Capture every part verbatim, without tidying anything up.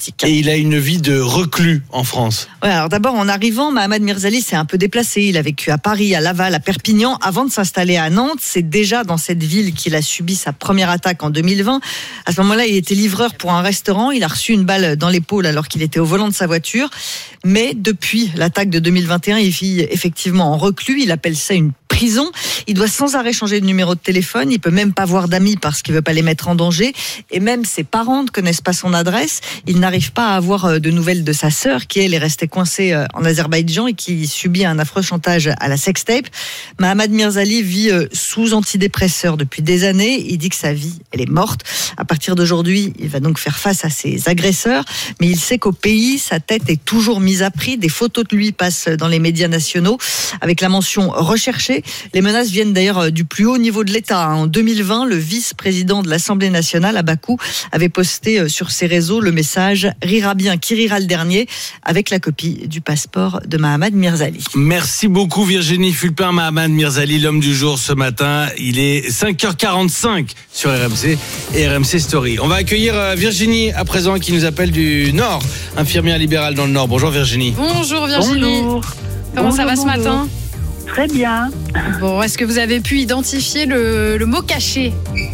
politique. Et il a une vie de reclus en France. Ouais, alors d'abord, en arrivant, Mohamed Mirzali s'est un peu déplacé. Il a vécu à Paris, à Laval, à Perpignan, avant de s'installer à Nantes. C'est déjà dans cette ville qu'il a subi sa première attaque en deux mille vingt. À ce moment-là, il était livreur pour un restaurant. Il a reçu une balle dans l'épaule alors qu'il était au volant de sa voiture. Mais depuis l'attaque de deux mille vingt et un, il vit effectivement en reclus. Il appelle ça une prison. Il doit sans arrêt changer de numéro de téléphone. Il peut même pas voir d'amis parce qu'il veut pas les mettre en danger. Et même ses parents ne connaissent pas son adresse. Il n'arrive pas à avoir de nouvelles de sa sœur qui, elle, est restée coincée en Azerbaïdjan et qui subit un affreux chantage à la sextape. Mohamed Mirzali vit sous antidépresseurs depuis des années. Il dit que sa vie, elle est morte. À partir d'aujourd'hui, il va donc faire face à ses agresseurs. Mais il sait qu'au pays, sa tête est toujours mise à prix. Des photos de lui passent dans les médias nationaux avec la mention recherchée. Les menaces viennent d'ailleurs du plus haut niveau de l'État. En deux mille vingt, le vice-président de l'Assemblée nationale, à Bakou, avait posté sur ses réseaux le message « Rira bien qui rira le dernier » avec la copie du passeport de Mohamed Mirzali. Merci beaucoup Virginie Fulpin. Mohamed Mirzali, l'homme du jour ce matin. Il est cinq heures quarante-cinq sur R M C et R M C Story. On va accueillir Virginie à présent qui nous appelle du Nord, infirmière libérale dans le Nord. Bonjour Virginie. Bonjour Virginie. Bonjour. Comment bonjour, ça va bonjour. ce matin ? Très bien. Bon, est-ce que vous avez pu identifier le, le mot caché ?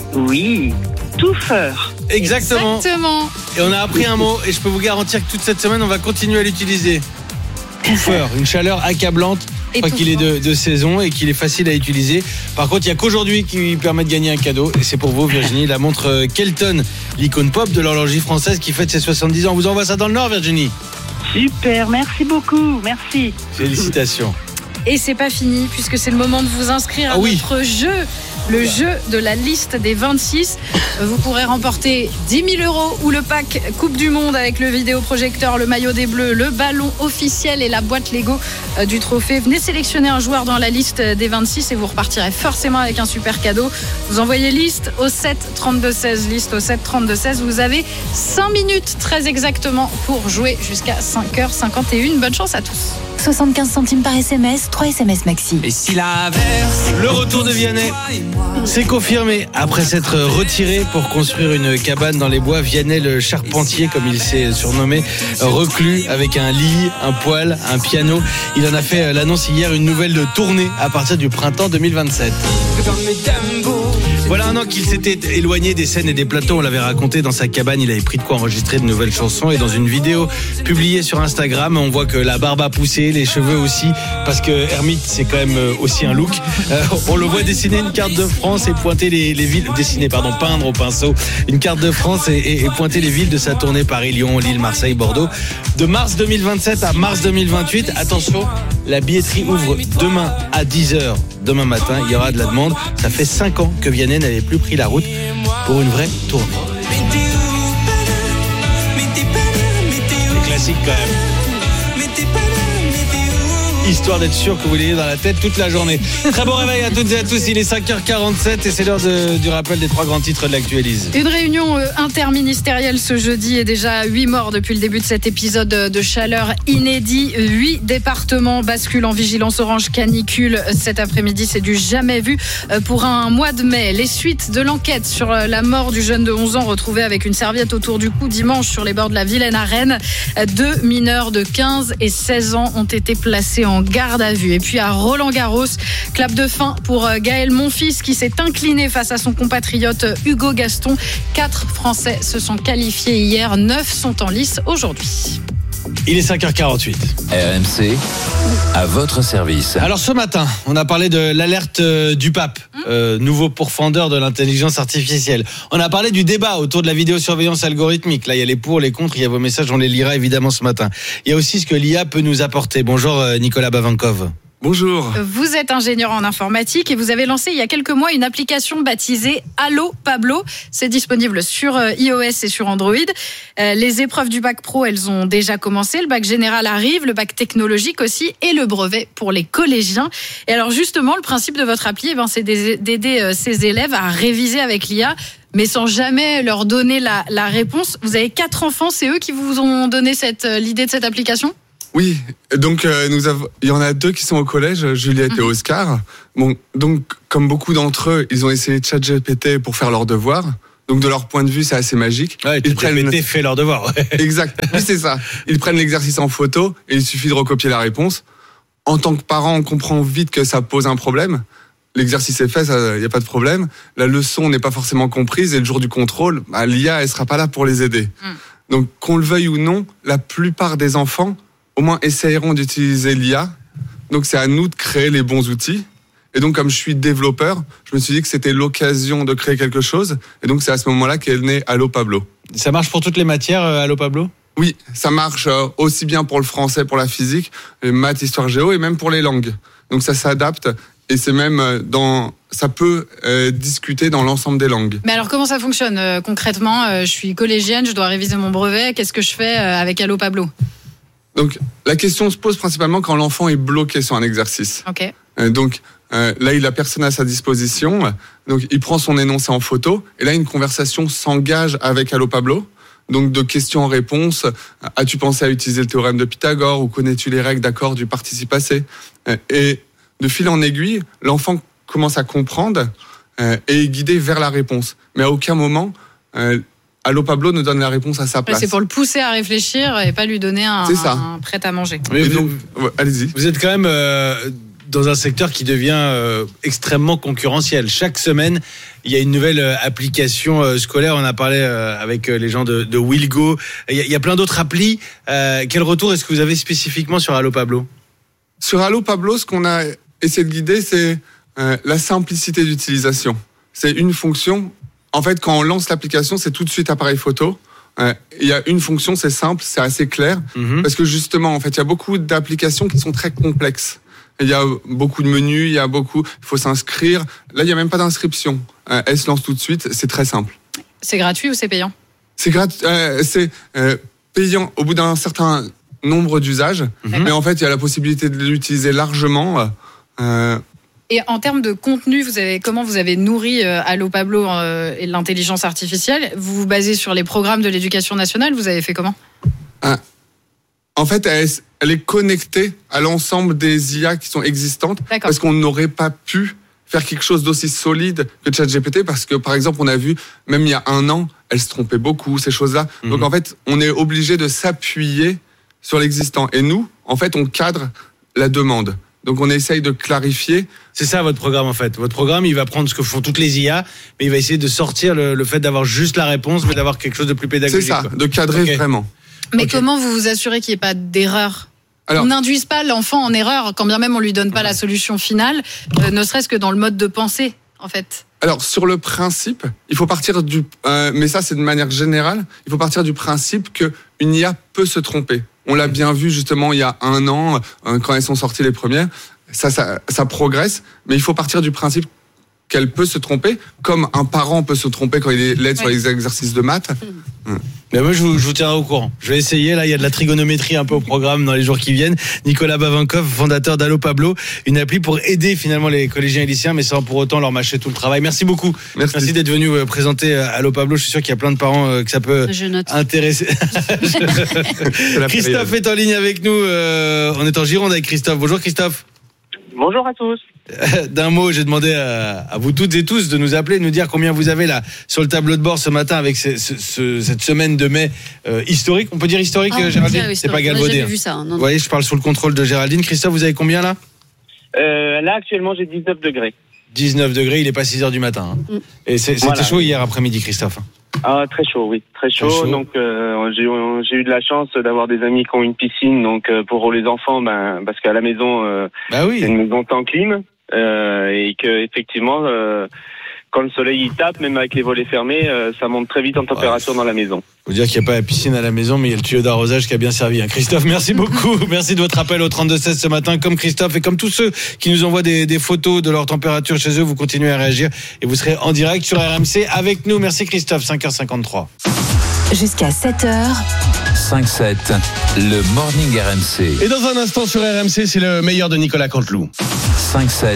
Oui, touffeur. Exactement. Exactement. Et on a appris un mot et je peux vous garantir que toute cette semaine on va continuer à l'utiliser. Touffeur, une chaleur accablante. Je crois qu'il est de, de saison et qu'il est facile à utiliser. Par contre, il n'y a qu'aujourd'hui qui lui permet de gagner un cadeau. Et c'est pour vous, Virginie, la montre Kelton, l'icône pop de l'horlogerie française qui fête ses soixante-dix ans. On vous envoie ça dans le Nord, Virginie. Super, merci beaucoup, merci. Félicitations. Et c'est pas fini puisque c'est le moment de vous inscrire à ah oui. notre jeu. Le jeu de la liste des vingt-six. Vous pourrez remporter dix mille euros ou le pack Coupe du Monde avec le vidéoprojecteur, le maillot des Bleus, le ballon officiel et la boîte Lego du trophée. Venez sélectionner un joueur dans la liste des vingt-six et vous repartirez forcément avec un super cadeau. Vous envoyez liste au sept trente-deux seize. Liste au sept trente-deux seize. Vous avez cinq minutes très exactement pour jouer jusqu'à cinq heures cinquante et une. Bonne chance à tous. soixante-quinze centimes par S M S, trois S M S maxi. Et si la verse, le retour de Vianney, c'est confirmé. Après s'être retiré pour construire une cabane dans les bois, Vianney le charpentier, comme il s'est surnommé, reclus avec un lit, un poêle, un piano. Il en a fait l'annonce hier, une nouvelle tournée à partir du printemps deux mille vingt-sept. Voilà un an qu'il s'était éloigné des scènes et des plateaux. On l'avait raconté, dans sa cabane, il avait pris de quoi enregistrer de nouvelles chansons. Et dans une vidéo publiée sur Instagram, on voit que la barbe a poussé, les cheveux aussi, parce que Hermite, c'est quand même aussi un look. Euh, on le voit dessiner une carte de France et pointer les, les villes, dessiner, pardon, peindre au pinceau une carte de France et, et, et pointer les villes de sa tournée: Paris, Lyon, Lille, Marseille, Bordeaux. De mars deux mille vingt-sept à mars deux mille vingt-huit, attention, la billetterie ouvre demain à dix heures. Demain matin, il y aura de la demande. Ça fait cinq ans que Vianney n'avait plus pris la route pour une vraie tournée. C'est classique quand même. Histoire d'être sûr que vous l'ayez dans la tête toute la journée. Très bon réveil à toutes et à tous. Il est cinq heures quarante-sept et c'est l'heure de, du rappel des trois grands titres de l'actualise. Une réunion interministérielle ce jeudi et déjà huit morts depuis le début de cet épisode de chaleur inédit. Huit départements basculent en vigilance orange canicule cet après-midi. C'est du jamais vu pour un mois de mai. Les suites de l'enquête sur la mort du jeune de onze ans retrouvé avec une serviette autour du cou dimanche sur les bords de la Vilaine à Rennes. Deux mineurs de quinze et seize ans ont été placés en en garde à vue. Et puis à Roland-Garros, clap de fin pour Gaël Monfils qui s'est incliné face à son compatriote Hugo Gaston. Quatre Français se sont qualifiés hier, neuf sont en lice aujourd'hui. Il est cinq heures quarante-huit. R M C, à votre service. Alors ce matin, on a parlé de l'alerte du pape, euh, nouveau pourfendeur de l'intelligence artificielle. On a parlé du débat autour de la vidéosurveillance algorithmique. Là, il y a les pour, les contre, il y a vos messages, on les lira évidemment ce matin. Il y a aussi ce que l'I A peut nous apporter. Bonjour Nicolas Bavankov. Bonjour. Vous êtes ingénieur en informatique et vous avez lancé il y a quelques mois une application baptisée Allo Pablo. C'est disponible sur iOS et sur Android. Les épreuves du bac pro, elles ont déjà commencé. Le bac général arrive, le bac technologique aussi et le brevet pour les collégiens. Et alors justement, le principe de votre appli, eh ben, c'est d'aider ces élèves à réviser avec l'I A, mais sans jamais leur donner la, la réponse. Vous avez quatre enfants, c'est eux qui vous ont donné cette, l'idée de cette application ? Oui, donc euh, nous avons, il y en a deux qui sont au collège, Juliette mmh. et Oscar. Bon, donc comme beaucoup d'entre eux, ils ont essayé ChatGPT pour faire leurs devoirs. Donc de leur point de vue, c'est assez magique. Ouais, ils prennent ChatGPT fait leur devoir. Ouais. Exact. Oui, c'est ça. Ils prennent l'exercice en photo et il suffit de recopier la réponse. En tant que parent, on comprend vite que ça pose un problème. L'exercice est fait, il n'y a pas de problème. La leçon n'est pas forcément comprise et le jour du contrôle, bah, l'I A, elle sera pas là pour les aider. Mm. Donc, qu'on le veuille ou non, la plupart des enfants, au moins, essayeront d'utiliser l'I A. Donc, c'est à nous de créer les bons outils. Et donc, comme je suis développeur, je me suis dit que c'était l'occasion de créer quelque chose. Et donc, c'est à ce moment-là qu'est né Allo Pablo. Ça marche pour toutes les matières, Allo Pablo ? Oui, ça marche aussi bien pour le français, pour la physique, les maths, histoire, géo, et même pour les langues. Donc, ça s'adapte. Et c'est même dans, ça peut euh, discuter dans l'ensemble des langues. Mais alors comment ça fonctionne euh, concrètement euh, Je suis collégienne, je dois réviser mon brevet. Qu'est-ce que je fais euh, avec Allo Pablo ? Donc la question se pose principalement quand l'enfant est bloqué sur un exercice. Ok. Euh, donc euh, là il a personne à sa disposition. Donc il prend son énoncé en photo et là une conversation s'engage avec Allo Pablo. Donc de questions en réponse. As-tu pensé à utiliser le théorème de Pythagore ou connais-tu les règles d'accord du participe passé ? euh, Et de fil en aiguille, l'enfant commence à comprendre euh, et est guidé vers la réponse. Mais à aucun moment, euh, Allo Pablo ne donne la réponse à sa place. C'est pour le pousser à réfléchir et pas lui donner un, un prêt à manger. Mais vous, donc, ouais, allez-y. Vous êtes quand même euh, dans un secteur qui devient euh, extrêmement concurrentiel. Chaque semaine, il y a une nouvelle euh, application euh, scolaire. On a parlé euh, avec euh, les gens de, de Willgo. Il y, a, il y a plein d'autres applis. Euh, quel retour est-ce que vous avez spécifiquement sur Allo Pablo ? Sur Allo Pablo, ce qu'on a essayé de guider, c'est euh, la simplicité d'utilisation. C'est une fonction. En fait, quand on lance l'application, c'est tout de suite appareil photo. Euh, il y a une fonction, c'est simple, c'est assez clair. Mm-hmm. Parce que justement, en fait, il y a beaucoup d'applications qui sont très complexes. Il y a beaucoup de menus, il y a beaucoup. Il faut s'inscrire. Là, il n'y a même pas d'inscription. Euh, elle se lance tout de suite. C'est très simple. C'est gratuit ou c'est payant ? C'est gratuit. Euh, c'est euh, payant au bout d'un certain nombre d'usages, mmh. mais en fait, il y a la possibilité de l'utiliser largement. Euh... Et en termes de contenu, vous avez, comment vous avez nourri euh, Allo Pablo euh, et l'intelligence artificielle ? Vous vous basez sur les programmes de l'éducation nationale ? Vous avez fait comment ? euh, En fait, elle, elle est connectée à l'ensemble des I A qui sont existantes, D'accord. parce qu'on n'aurait pas pu faire quelque chose d'aussi solide que ChatGPT, parce que, par exemple, on a vu, même il y a un an, elle se trompait beaucoup, ces choses-là. Mmh. Donc, en fait, on est obligé de s'appuyer sur l'existant. Et nous, en fait, on cadre la demande. Donc, on essaye de clarifier. C'est ça, votre programme, en fait. Votre programme, il va prendre ce que font toutes les I A, mais il va essayer de sortir le, le fait d'avoir juste la réponse, mais d'avoir quelque chose de plus pédagogique. C'est ça, quoi. de cadrer okay. vraiment. Mais okay. comment vous vous assurez qu'il n'y ait pas d'erreur ? Alors, on n'induise pas l'enfant en erreur, quand bien même on ne lui donne pas la solution finale, euh, ne serait-ce que dans le mode de pensée, en fait. Alors, sur le principe, il faut partir du... Euh, mais ça, c'est de manière générale, il faut partir du principe qu'une I A peut se tromper. On l'a bien vu justement il y a un an, quand elles sont sorties les premières. Ça, ça, ça progresse, mais il faut partir du principe qu'elle peut se tromper, comme un parent peut se tromper quand il l'aide sur les exercices de maths. Mmh. Mais moi, je vous, je vous tiendrai au courant. Je vais essayer. Là, il y a de la trigonométrie un peu au programme dans les jours qui viennent. Nicolas Bavinkov, fondateur d'Allo Pablo, une appli pour aider finalement les collégiens et lycéens, mais sans pour autant leur mâcher tout le travail. Merci beaucoup. Merci, Merci d'être venu présenter Allo Pablo. Je suis sûr qu'il y a plein de parents que ça peut intéresser. Christophe est en ligne avec nous. On est en Gironde avec Christophe. Bonjour Christophe. Bonjour à tous. D'un mot, j'ai demandé à, à vous toutes et tous de nous appeler, de nous dire combien vous avez là sur le tableau de bord ce matin avec ce, ce, ce, cette semaine de mai euh, historique. On peut dire historique, ah, Géraldine. C'est pas galvaudé. J'ai vu ça. Non, non. Vous voyez, je parle sous le contrôle de Géraldine. Christophe, vous avez combien là euh, Là, actuellement, j'ai dix-neuf degrés. dix-neuf degrés, il est pas six heures du matin. Hein. Mm. Et c'est, c'était voilà. chaud hier après-midi, Christophe. Ah, très chaud, oui, très chaud. Très chaud. Donc, euh, j'ai, j'ai eu de la chance d'avoir des amis qui ont une piscine. Donc, euh, pour les enfants, ben, parce qu'à la maison, euh, bah oui. c'est une maison sans clim. Euh, et que effectivement, euh, quand le soleil il tape, même avec les volets fermés, euh, ça monte très vite en température ouais. dans la maison. Faut dire qu'il n'y a pas la piscine à la maison, mais il y a le tuyau d'arrosage qui a bien servi. Hein. Christophe, merci beaucoup. Merci de votre appel au trente-deux seize ce matin. Comme Christophe et comme tous ceux qui nous envoient des, des photos de leur température chez eux, vous continuez à réagir et vous serez en direct sur R M C avec nous. Merci Christophe, cinq heures cinquante-trois. Jusqu'à sept heures. cinq sept, le Morning R M C. Et dans un instant sur R M C, c'est le meilleur de Nicolas Canteloup. cinq sept,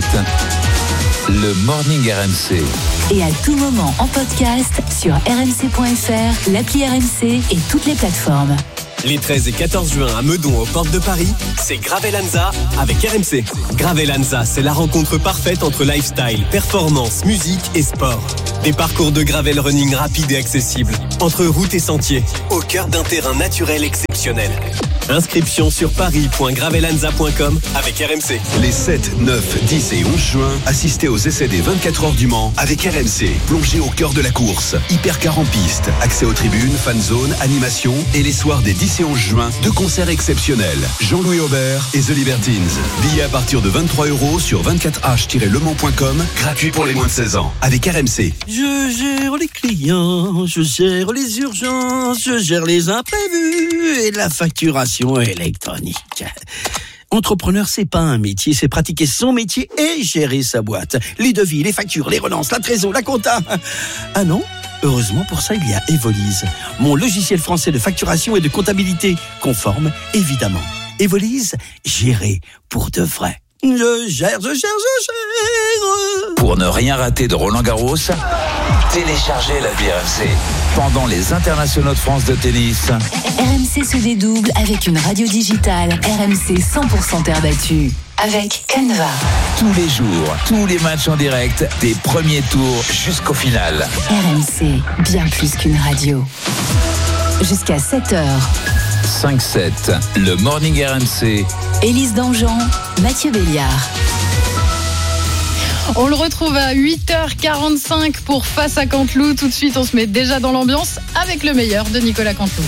le Morning R M C. Et à tout moment en podcast sur r m c point f r, l'appli R M C et toutes les plateformes. Les treize et quatorze juin à Meudon, aux portes de Paris, c'est Gravelanza avec R M C. Gravelanza, c'est la rencontre parfaite entre lifestyle, performance, musique et sport. Des parcours de gravel running rapides et accessibles, entre routes et sentiers, au cœur d'un terrain naturel exceptionnel. Inscription sur paris point gravelanza point com avec R M C. Les sept, neuf, dix et onze juin, assistez aux essais des vingt-quatre heures du Mans avec R M C. Plongez au cœur de la course. Hypercar en piste, accès aux tribunes, fan zone, animation et les soirs des dix et onze juin, deux concerts exceptionnels. Jean-Louis Aubert et The Libertines. Billets à partir de vingt-trois euros sur vingt-quatre h tiret le mans point com, gratuit pour les moins de seize ans. Avec R M C. Je gère les clients, je gère les urgences, je gère les imprévus et la facturation électronique. Entrepreneur, c'est pas un métier, c'est pratiquer son métier et gérer sa boîte. Les devis, les factures, les relances, la trésor, la compta. Ah non ? Heureusement, pour ça, il y a Evolise, mon logiciel français de facturation et de comptabilité, conforme, évidemment. Evolise, gérer pour de vrai. Je gère, je gère, je gère. Pour ne rien rater de Roland Garros, téléchargez l'appli R M C. Pendant les internationaux de France de tennis, R M C se dédouble avec une radio digitale R M C cent pour cent terre battue. Avec Canva. tous les jours, tous les matchs en direct, des premiers tours jusqu'au final. R M C, bien plus qu'une radio. Jusqu'à sept heures. cinq sept, le Morning R M C. Élise Dangean, Mathieu Béliard. On le retrouve à huit heures quarante-cinq pour Face à Canteloup. Tout de suite, on se met déjà dans l'ambiance avec le meilleur de Nicolas Canteloup.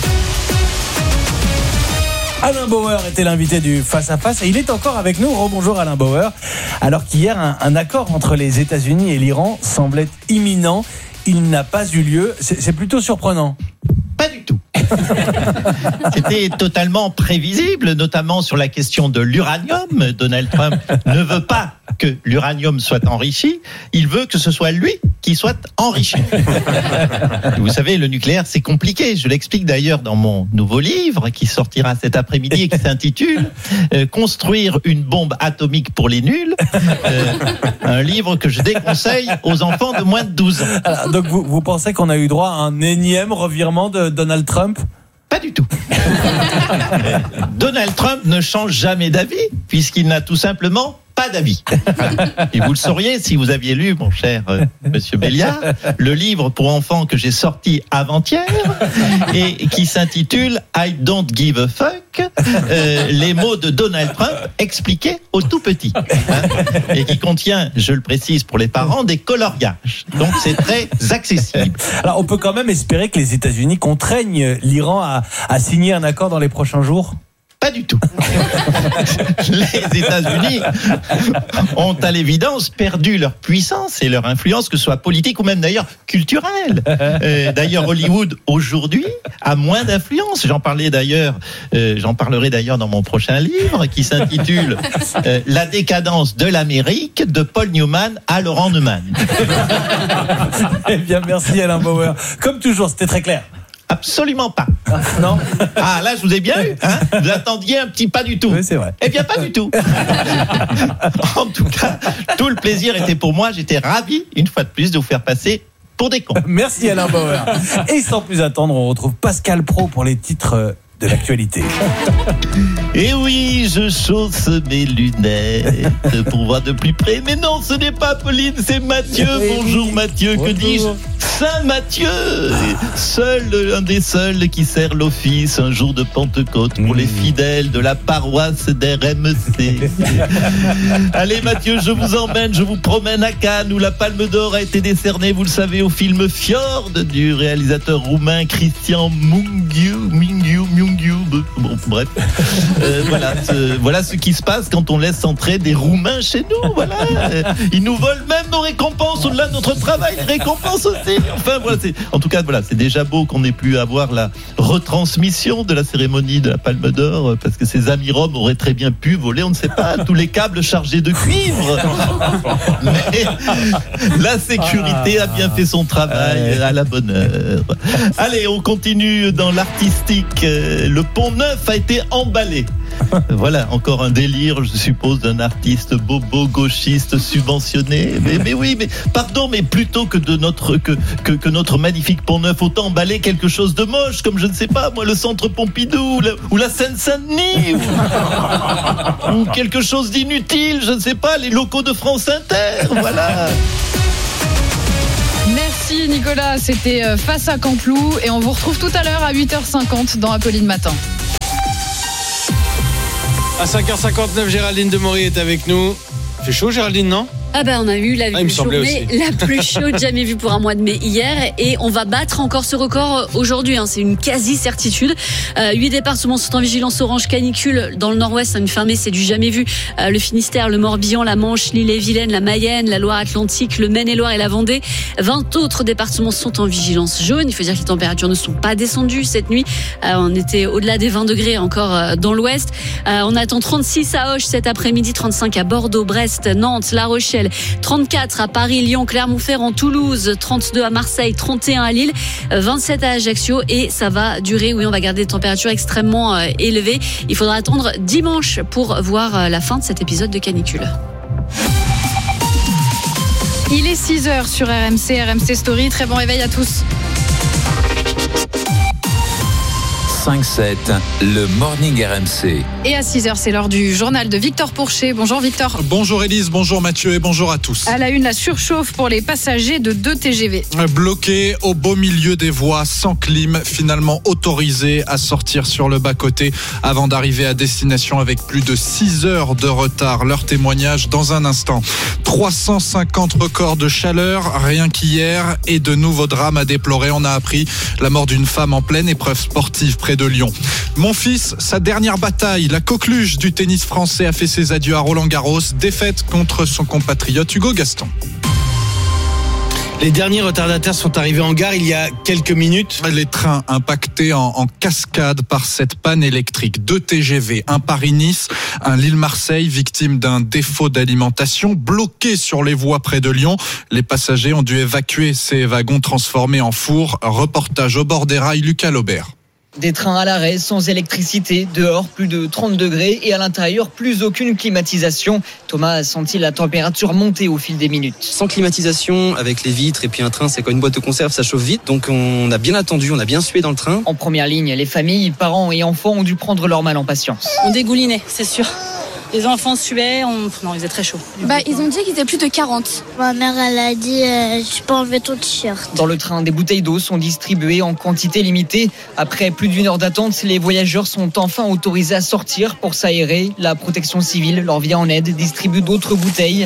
Alain Bauer était l'invité du Face à Face et il est encore avec nous. Rebonjour Alain Bauer. Alors qu'hier, un, un accord entre les États-Unis et l'Iran semblait imminent. Il n'a pas eu lieu. C'est, c'est plutôt surprenant. Pas du tout. C'était totalement prévisible, notamment sur la question de l'uranium. Donald Trump ne veut pas que l'uranium soit enrichi, il veut que ce soit lui qui soit enrichi. Vous savez, le nucléaire, c'est compliqué. Je l'explique d'ailleurs dans mon nouveau livre qui sortira cet après-midi et qui s'intitule euh, « Construire une bombe atomique pour les nuls euh, ». Un livre que je déconseille aux enfants de moins de douze ans. Alors, donc vous, vous pensez qu'on a eu droit à un énième revirement de Donald Trump ? Pas du tout. Donald Trump ne change jamais d'avis puisqu'il n'a tout simplement pas d'avis. Et vous le sauriez si vous aviez lu, mon cher euh, monsieur Béliard, le livre pour enfants que j'ai sorti avant-hier et qui s'intitule I Don't Give a Fuck, euh, les mots de Donald Trump expliqués aux tout petits. Hein, et qui contient, je le précise pour les parents, des coloriages. Donc c'est très accessible. Alors on peut quand même espérer que les États-Unis contraignent l'Iran à, à signer un accord dans les prochains jours ? Pas du tout. Les États-Unis ont à l'évidence perdu leur puissance et leur influence, que ce soit politique ou même d'ailleurs culturelle. Euh, d'ailleurs, Hollywood aujourd'hui a moins d'influence. J'en parlais d'ailleurs, euh, j'en parlerai d'ailleurs dans mon prochain livre qui s'intitule euh, La décadence de l'Amérique de Paul Newman à Laurent Neumann. Eh bien, merci Alain Bauer. Comme toujours, c'était très clair. Absolument pas. Non. Ah, là, je vous ai bien eu. Hein, vous attendiez un petit pas du tout. Oui, c'est vrai. Eh bien, pas du tout. En tout cas, tout le plaisir était pour moi. J'étais ravi, une fois de plus, de vous faire passer pour des cons. Merci Alain Bauer. Et sans plus attendre, on retrouve Pascal Praud pour les titres de l'actualité. Et oui, je chausse mes lunettes pour voir de plus près. Mais non, ce n'est pas Pauline, c'est Mathieu. Bonjour Mathieu, que dis-je ? Saint Mathieu, seul, un des seuls qui sert l'office un jour de Pentecôte pour les fidèles de la paroisse d'R M C. Allez Mathieu, je vous emmène, je vous promène à Cannes où la Palme d'Or a été décernée, vous le savez, au film Fjord du réalisateur roumain Christian Mungiu, Mungiu, Mungiu. Bon, bref, euh, voilà, ce, voilà ce qui se passe quand on laisse entrer des Roumains chez nous. Voilà, ils nous volent même nos récompenses au-delà de notre travail, les récompenses aussi. Enfin voilà, c'est, en tout cas voilà, c'est déjà beau qu'on ait pu avoir la retransmission de la cérémonie de la Palme d'Or, parce que ces amis roms auraient très bien pu voler, on ne sait pas, tous les câbles chargés de cuivre. Mais la sécurité a bien fait son travail à la bonne heure. Allez, on continue dans l'artistique. Le Pont Neuf a été emballé. Voilà, encore un délire, je suppose, d'un artiste bobo gauchiste subventionné. Mais, mais oui, mais pardon, mais plutôt que de notre que, que, que notre magnifique Pont-Neuf, autant emballer quelque chose de moche, comme je ne sais pas, moi, le centre Pompidou ou la, ou la Seine-Saint-Denis, ou, ou quelque chose d'inutile, je ne sais pas, les locaux de France Inter, voilà. Merci Nicolas, c'était Face à Camplou et on vous retrouve tout à l'heure à huit heures cinquante dans Apolline Matin. À cinq heures cinquante-neuf, Géraldine Demory est avec nous. Il fait chaud, Géraldine, non ? Ah ben on a eu la ah, journée la plus chaude jamais vue pour un mois de mai hier et on va battre encore ce record aujourd'hui, hein. C'est une quasi-certitude. Euh, huit départements sont en vigilance orange canicule dans le nord-ouest, une fin mai, c'est du jamais vu. Euh, le Finistère, le Morbihan, la Manche, l'Ille-et-Vilaine, la Mayenne, la Loire-Atlantique, le Maine-et-Loire et la Vendée. vingt autres départements sont en vigilance jaune. Il faut dire que les températures ne sont pas descendues cette nuit. Euh, on était au-delà des vingt degrés encore euh, dans l'ouest. Euh, on attend trente-six à Auch cet après-midi, trente-cinq à Bordeaux, Brest, Nantes, La Rochelle, trente-quatre à Paris, Lyon, Clermont-Ferrand, Toulouse, trente-deux à Marseille, trente et un à Lille, vingt-sept à Ajaccio et ça va durer. Oui, on va garder des températures extrêmement euh, élevées. Il faudra attendre dimanche pour voir euh, la fin de cet épisode de canicule. Il est six heures sur R M C, R M C Story. Très bon réveil à tous. cinq sept, le Morning R M C. Et à six heures, c'est l'heure du journal de Victor Pourchet. Bonjour Victor. Bonjour Élise, bonjour Mathieu et bonjour à tous. À la une, la surchauffe pour les passagers de deux T G V. Bloqués au beau milieu des voies, sans clim, finalement autorisés à sortir sur le bas-côté avant d'arriver à destination avec plus de six heures de retard. Leur témoignage dans un instant. trois cent cinquante records de chaleur, rien qu'hier, et de nouveaux drames à déplorer. On a appris la mort d'une femme en pleine épreuve sportive près de Lyon. Mon fils, sa dernière bataille, la coqueluche du tennis français a fait ses adieux à Roland-Garros, défaite contre son compatriote Hugo Gaston. Les derniers retardataires sont arrivés en gare il y a quelques minutes. Les trains impactés en, en cascade par cette panne électrique. Deux T G V, un Paris-Nice, un Lille-Marseille, victime d'un défaut d'alimentation, bloqués sur les voies près de Lyon. Les passagers ont dû évacuer ces wagons transformés en four. Reportage au bord des rails, Lucas Laubert. Des trains à l'arrêt, sans électricité, dehors plus de trente degrés et à l'intérieur plus aucune climatisation. Thomas a senti la température monter au fil des minutes. Sans climatisation, avec les vitres et puis un train, c'est comme une boîte de conserve, ça chauffe vite. Donc on a bien attendu, on a bien sué dans le train. En première ligne, les familles, parents et enfants ont dû prendre leur mal en patience. On dégoulinait, c'est sûr. Les enfants suaient, on... non, ils étaient très chauds. Bah, ils ont dit qu'ils étaient plus de quarante. Ma mère, elle a dit euh, tu peux enlever ton t-shirt. Dans le train, des bouteilles d'eau sont distribuées en quantité limitée. Après plus d'une heure d'attente, les voyageurs sont enfin autorisés à sortir pour s'aérer. La protection civile leur vient en aide, distribue d'autres bouteilles.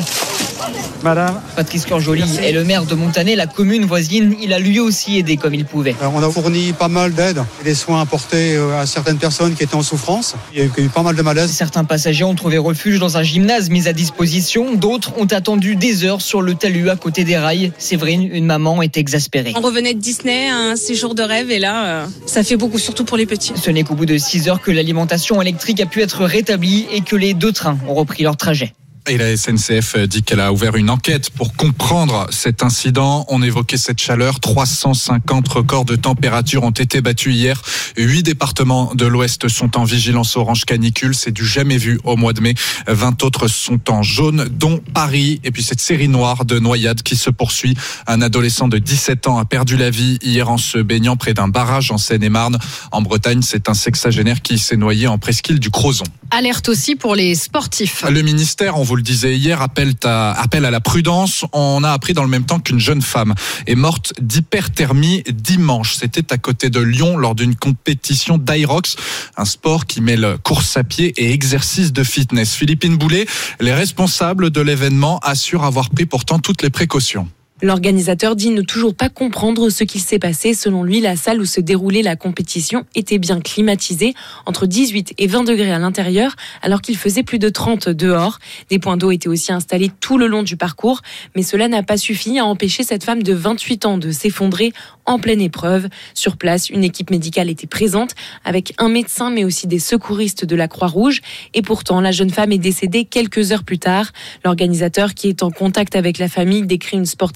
Madame. Patrice Curjoli est le maire de Montanet, la commune voisine. Il a lui aussi aidé comme il pouvait. Alors, on a fourni pas mal d'aide, des soins apportés à certaines personnes qui étaient en souffrance. Il y a eu pas mal de malaise. Certains passagers ont trouvé refuge dans un gymnase mis à disposition. D'autres ont attendu des heures sur le talus à côté des rails. Séverine, une maman, est exaspérée. On revenait de Disney, un séjour de rêve, et là, euh, ça fait beaucoup, surtout pour les petits. Ce n'est qu'au bout de six heures que l'alimentation électrique a pu être rétablie et que les deux trains ont repris leur trajet. Et la S N C F dit qu'elle a ouvert une enquête pour comprendre cet incident. On évoquait cette chaleur. trois cent cinquante records de température ont été battus hier. Huit départements de l'Ouest sont en vigilance orange canicule. C'est du jamais vu au mois de mai. vingt autres sont en jaune, dont Paris. Et puis cette série noire de noyades qui se poursuit. Un adolescent de dix-sept ans a perdu la vie hier en se baignant près d'un barrage en Seine-et-Marne. En Bretagne, c'est un sexagénaire qui s'est noyé en presqu'île du Crozon. Alerte aussi pour les sportifs. Le ministère, on vous le disait hier, appelle à, appelle à la prudence. On a appris dans le même temps qu'une jeune femme est morte d'hyperthermie dimanche. C'était à côté de Lyon lors d'une compétition d'Irox, un sport qui mêle course à pied et exercice de fitness. Philippine Boulet, les responsables de l'événement assurent avoir pris pourtant toutes les précautions. L'organisateur dit ne toujours pas comprendre ce qui s'est passé. Selon lui, la salle où se déroulait la compétition était bien climatisée, entre dix-huit et vingt degrés à l'intérieur, alors qu'il faisait plus de trente dehors. Des points d'eau étaient aussi installés tout le long du parcours, mais cela n'a pas suffi à empêcher cette femme de vingt-huit ans de s'effondrer en pleine épreuve. Sur place, une équipe médicale était présente, avec un médecin, mais aussi des secouristes de la Croix-Rouge. Et pourtant, la jeune femme est décédée quelques heures plus tard. L'organisateur, qui est en contact avec la famille, décrit une sportive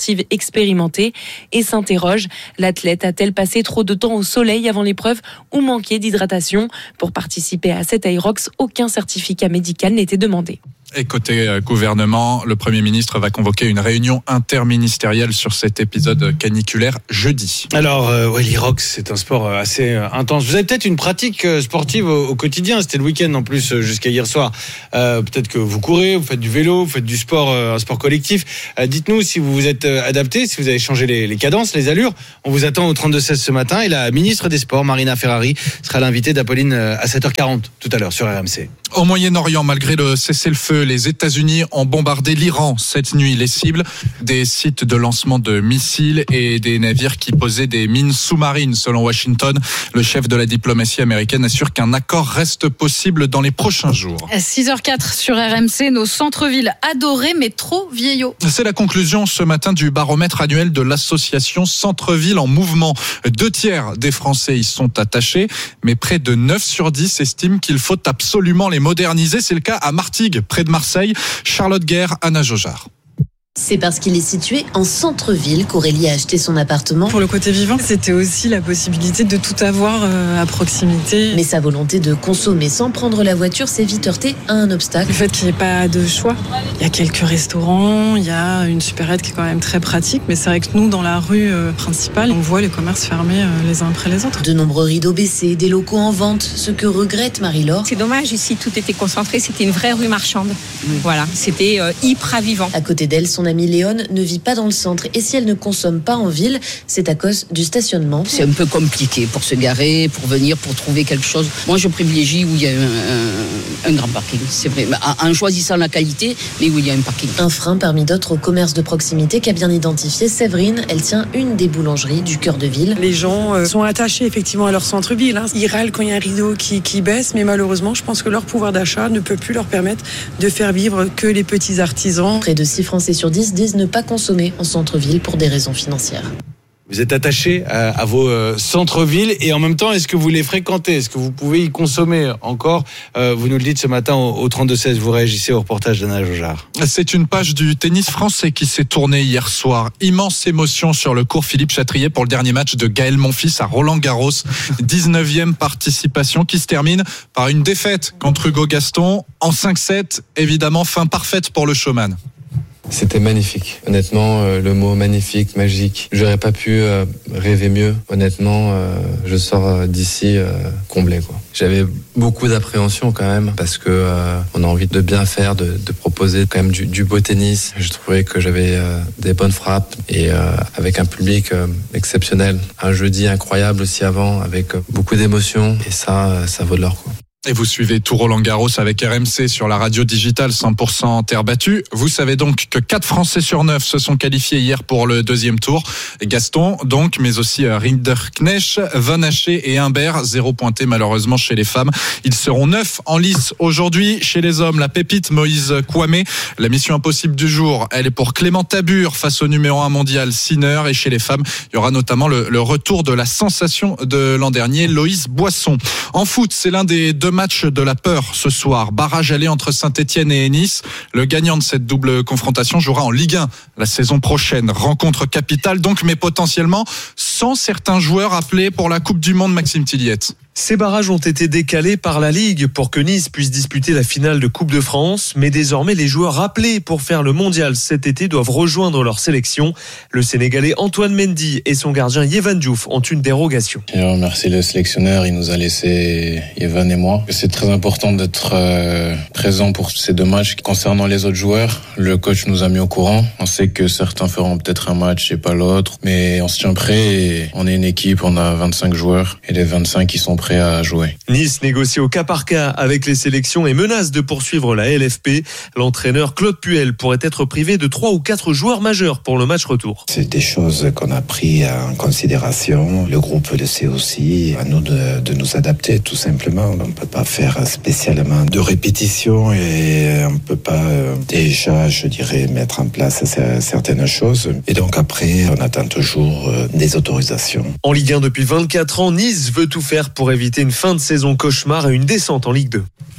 sportive expérimentée et s'interroge. L'athlète a-t-elle passé trop de temps au soleil avant l'épreuve ou manqué d'hydratation? Pour participer à cet Aerox, aucun certificat médical n'était demandé. Et côté gouvernement, le Premier ministre va convoquer une réunion interministérielle sur cet épisode caniculaire jeudi. Alors, euh, ouais, l'Irox, c'est un sport assez euh, intense. Vous avez peut-être une pratique euh, sportive au, au quotidien. C'était le week-end en plus euh, jusqu'à hier soir. Euh, peut-être que vous courez, vous faites du vélo, vous faites du sport, euh, un sport collectif. Euh, dites-nous si vous vous êtes euh, adapté, si vous avez changé les, les cadences, les allures. On vous attend au trente-deux seize ce matin. Et la ministre des Sports, Marina Ferrari, sera l'invitée d'Apolline euh, à sept heures quarante tout à l'heure sur R M C. Au Moyen-Orient, malgré le cessez-le-feu, les États-Unis ont bombardé l'Iran cette nuit. Les cibles, des sites de lancement de missiles et des navires qui posaient des mines sous-marines. Selon Washington, le chef de la diplomatie américaine assure qu'un accord reste possible dans les prochains jours. six heures quatre sur R M C, nos centres-villes adorés mais trop vieillots. C'est la conclusion ce matin du baromètre annuel de l'association Centre-Ville en Mouvement. Deux tiers des Français y sont attachés, mais près de neuf sur dix estiment qu'il faut absolument les moderniser. C'est le cas à Martigues, près de Marseille. Charlotte Guerre, Anna Jojard. C'est parce qu'il est situé en centre-ville qu'Aurélie a acheté son appartement. Pour le côté vivant, c'était aussi la possibilité de tout avoir à proximité. Mais sa volonté de consommer sans prendre la voiture s'est vite heurtée à un obstacle. Le fait qu'il n'y ait pas de choix. Il y a quelques restaurants, il y a une supérette qui est quand même très pratique, mais c'est vrai que nous, dans la rue principale, on voit les commerces fermés les uns après les autres. De nombreux rideaux baissés, des locaux en vente, ce que regrette Marie-Laure. C'est dommage, ici tout était concentré, c'était une vraie rue marchande. Oui. Voilà, c'était euh, hyper vivant. À côté d'elle, son amie Léone ne vit pas dans le centre et si elle ne consomme pas en ville, c'est à cause du stationnement. C'est un peu compliqué pour se garer, pour venir, pour trouver quelque chose. Moi, je privilégie où il y a un, un, un grand parking, c'est vrai, en choisissant la qualité, mais où il y a un parking. Un frein parmi d'autres au commerce de proximité qu'a bien identifié Séverine. Elle tient une des boulangeries du cœur de ville. Les gens euh, sont attachés effectivement à leur centre-ville. Hein. Ils râlent quand il y a un rideau qui, qui baisse, mais malheureusement, je pense que leur pouvoir d'achat ne peut plus leur permettre de faire vivre que les petits artisans. Près de six Français sur dix disent ne pas consommer en centre-ville pour des raisons financières. Vous êtes attaché à, à vos euh, centres-villes et en même temps, est-ce que vous les fréquentez? Est-ce que vous pouvez y consommer encore? euh, Vous nous le dites ce matin au, au trente-deux seize, vous réagissez au reportage d'Anna Jojard. C'est une page du tennis français qui s'est tournée hier soir. Immense émotion sur le cours Philippe Chatrier pour le dernier match de Gaël Monfils à Roland-Garros. dix-neuvième participation qui se termine par une défaite contre Hugo Gaston en cinq sept. Évidemment, fin parfaite pour le showman. C'était magnifique. Honnêtement, euh, le mot magnifique, magique. J'aurais pas pu euh, rêver mieux. Honnêtement, euh, je sors euh, d'ici euh, comblé, quoi. J'avais beaucoup d'appréhension quand même parce que euh, on a envie de bien faire, de, de proposer quand même du, du beau tennis. Je trouvais que j'avais euh, des bonnes frappes et euh, avec un public euh, exceptionnel. Un jeudi incroyable aussi avant, avec euh, beaucoup d'émotions et ça, euh, ça vaut de l'or, quoi. Et vous suivez tout Roland-Garros avec R M C sur la radio digitale cent pour cent terre battue. Vous savez donc que quatre Français sur neuf se sont qualifiés hier pour le deuxième tour. Gaston donc, mais aussi Rinderknecht, Van Haché et Humbert. Zéro pointé malheureusement chez les femmes. Ils seront neuf en lice aujourd'hui. Chez les hommes, la pépite Moïse Kouamé. La mission impossible du jour, elle est pour Clément Tabur face au numéro un mondial Sinner. Et chez les femmes, il y aura notamment le, le retour de la sensation de l'an dernier, Loïs Boisson. En foot, c'est l'un des deux match de la peur ce soir. Barrage aller entre Saint-Etienne et Nice. Le gagnant de cette double confrontation jouera en Ligue un la saison prochaine. Rencontre capitale donc, mais potentiellement sans certains joueurs appelés pour la Coupe du Monde, Maxime Tilliette. Ces barrages ont été décalés par la Ligue pour que Nice puisse disputer la finale de Coupe de France. Mais désormais, les joueurs appelés pour faire le mondial cet été doivent rejoindre leur sélection. Le Sénégalais Antoine Mendy et son gardien Yvan Diouf ont une dérogation. Je remercie le sélectionneur, il nous a laissé Yvan et moi. C'est très important d'être euh, présent pour ces deux matchs. Concernant les autres joueurs, le coach nous a mis au courant. On sait que certains feront peut-être un match et pas l'autre. Mais on se tient prêt et on est une équipe, on a vingt-cinq joueurs et les vingt-cinq qui sont prêts à jouer. Nice négocie au cas par cas avec les sélections et menace de poursuivre la L F P. L'entraîneur Claude Puel pourrait être privé de trois ou quatre joueurs majeurs pour le match retour. C'est des choses qu'on a pris en considération. Le groupe le sait aussi. À nous de, de nous adapter tout simplement. On ne peut pas faire spécialement de répétition et on ne peut pas déjà, je dirais, mettre en place certaines choses. Et donc après, on attend toujours des autorisations. En Ligue un depuis vingt-quatre ans, Nice veut tout faire pour éviter une fin de saison cauchemar et une descente en Ligue deux.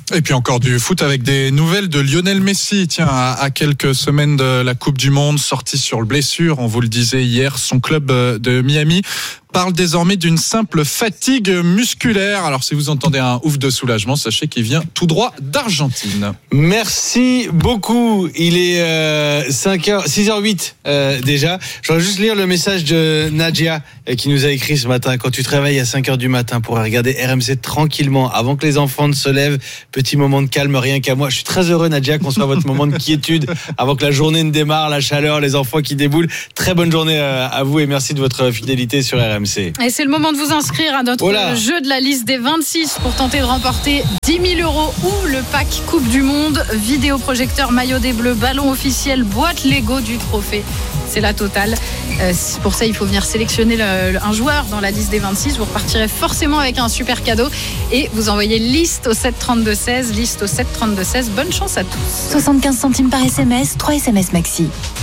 Et puis encore du foot avec des nouvelles de Lionel Messi. Tiens, à, à quelques semaines de la Coupe du Monde, sorti sur le blessure, on vous le disait hier, son club de Miami parle désormais d'une simple fatigue musculaire. Alors si vous entendez un ouf de soulagement, sachez qu'il vient tout droit d'Argentine. Merci beaucoup. Il est euh, cinq heures, six heures huit euh, déjà. Je voudrais juste lire le message de Nadia euh, qui nous a écrit ce matin. Quand tu te réveilles à cinq heures du matin pour regarder R M C tranquillement avant que les enfants ne se lèvent, petit moment de calme, rien qu'à moi. Je suis très heureux, Nadia, qu'on soit votre moment de quiétude avant que la journée ne démarre, la chaleur, les enfants qui déboulent. Très bonne journée à vous et merci de votre fidélité sur R M C. Et c'est le moment de vous inscrire à notre Voilà. jeu de la liste des vingt-six pour tenter de remporter dix mille euros ou le pack Coupe du Monde, vidéoprojecteur, maillot des Bleus, ballon officiel, boîte Lego du trophée. C'est la totale. Euh, pour ça, il faut venir sélectionner le, le, un joueur dans la liste des vingt-six. Vous repartirez forcément avec un super cadeau et vous envoyez liste au sept trente-deux seize, liste au sept trente-deux seize. Bonne chance à tous. soixante-quinze centimes par S M S, trois S M S maxi.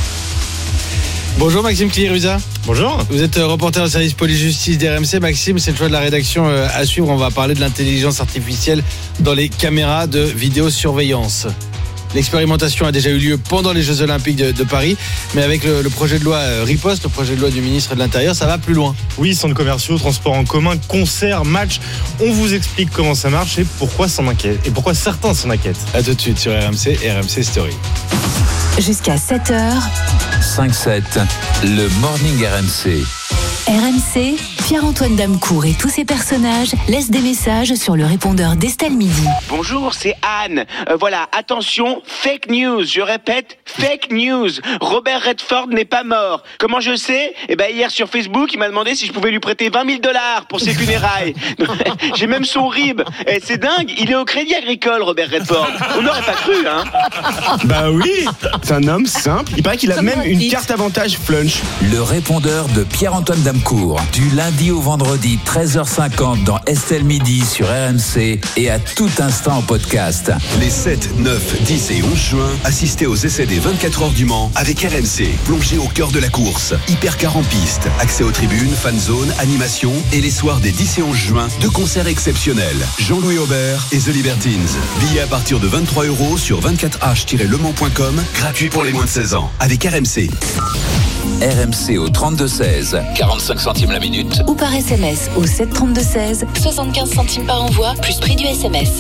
Bonjour Maxime Cliruza. Bonjour. Vous êtes reporter au service police-justice d'R M C. Maxime, c'est le choix de la rédaction à suivre. On va parler de l'intelligence artificielle dans les caméras de vidéosurveillance. L'expérimentation a déjà eu lieu pendant les Jeux Olympiques de, de Paris, mais avec le, le projet de loi euh, Riposte, le projet de loi du ministre de l'Intérieur, ça va plus loin. Oui, centres commerciaux, transports en commun, concerts, matchs. On vous explique comment ça marche et pourquoi s'en inquiète et pourquoi certains s'en inquiètent. À tout de suite sur R M C et R M C Story. Jusqu'à sept heures. cinq sept, le Morning R M C. R M C, Pierre-Antoine Damecourt et tous ses personnages laissent des messages sur le répondeur d'Estelle Midi. Bonjour, c'est Anne. Euh, voilà, attention, fake news. Je répète, fake news. Robert Redford n'est pas mort. Comment je sais ? Eh ben hier sur Facebook, il m'a demandé si je pouvais lui prêter vingt mille dollars pour ses funérailles. J'ai même son R I B. Et c'est dingue, il est au Crédit Agricole, Robert Redford. On n'aurait pas cru, hein ? Bah oui, c'est un homme simple. Il paraît qu'il a même une carte avantage Flunch. Le répondeur de Pierre-Antoine Damecourt, du lundi au vendredi, treize heures cinquante dans Estelle Midi sur R M C et à tout instant en podcast. Les sept, neuf, dix et onze juin, assistez aux essais des vingt-quatre heures du Mans avec R M C. Plongez au cœur de la course. Hypercar en piste, accès aux tribunes, fan zone, animation et les soirs des dix et onze juin, deux concerts exceptionnels. Jean-Louis Aubert et The Libertines. Billets à partir de vingt-trois euros sur vingt-quatre h tiret le mans point com, gratuit pour les moins de seize ans. Avec R M C. R M C au trente-deux seize, quarante-cinq centimes la minute. Ou par S M S au sept trente-deux seize, soixante-quinze centimes par envoi, plus prix du S M S.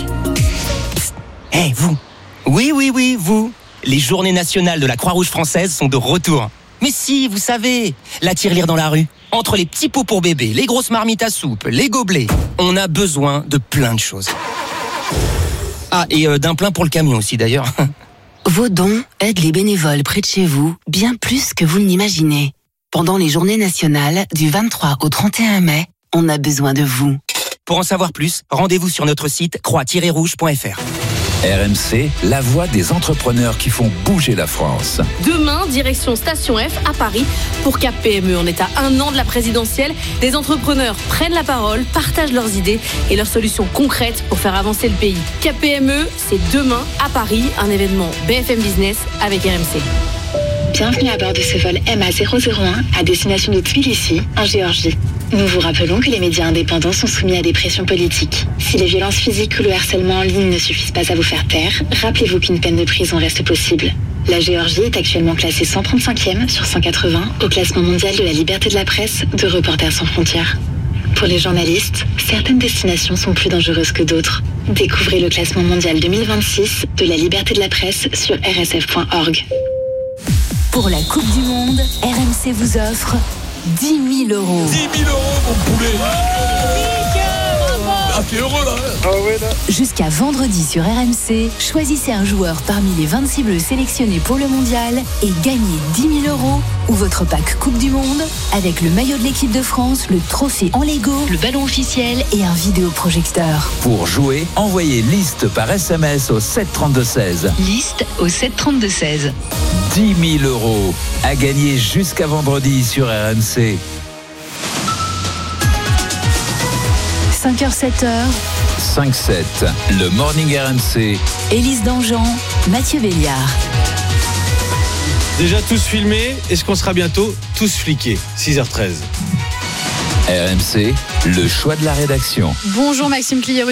Hé, hey, vous. Oui, oui, oui, vous. Les journées nationales de la Croix-Rouge française sont de retour. Mais si, vous savez, la tirelire dans la rue. Entre les petits pots pour bébé, les grosses marmites à soupe, les gobelets, on a besoin de plein de choses. Ah, et euh, d'un plein pour le camion aussi d'ailleurs. Vos dons aident les bénévoles près de chez vous bien plus que vous ne l'imaginez. Pendant les journées nationales du vingt-trois au trente et un mai, on a besoin de vous. Pour en savoir plus, rendez-vous sur notre site croix tiret rouge point f r. R M C, la voix des entrepreneurs qui font bouger la France. Demain, direction Station F à Paris. Pour Cap P M E, on est à un an de la présidentielle. Des entrepreneurs prennent la parole, partagent leurs idées et leurs solutions concrètes pour faire avancer le pays. Cap P M E, c'est demain à Paris, un événement B F M Business avec R M C. Bienvenue à bord de ce vol M A zéro zéro un à destination de Tbilissi, en Géorgie. Nous vous rappelons que les médias indépendants sont soumis à des pressions politiques. Si les violences physiques ou le harcèlement en ligne ne suffisent pas à vous faire taire, rappelez-vous qu'une peine de prison reste possible. La Géorgie est actuellement classée cent trente-cinquième sur cent quatre-vingts au classement mondial de la liberté de la presse de Reporters sans frontières. Pour les journalistes, certaines destinations sont plus dangereuses que d'autres. Découvrez le classement mondial deux mille vingt-six de la liberté de la presse sur r s f point org. Pour la Coupe du Monde, R M C vous offre dix mille euros. dix mille euros, mon poulet. Ah, t'es heureux là, ah ouais, là. Jusqu'à vendredi sur R M C, choisissez un joueur parmi les vingt-six bleus sélectionnés pour le mondial et gagnez dix mille euros ou votre pack Coupe du Monde avec le maillot de l'équipe de France, le trophée en Lego, le ballon officiel et un vidéoprojecteur. Pour jouer, envoyez liste par S M S au sept trente-deux seize. Liste au sept trente-deux seize. dix mille euros à gagner jusqu'à vendredi sur R M C. cinq heures sept heures. cinq sept, le Morning R M C. Élise Dangean, Mathieu Béliard. Déjà tous filmés, est-ce qu'on sera bientôt tous fliqués ? six heures treize. R M C, le choix de la rédaction. Bonjour Maxime Cliruza.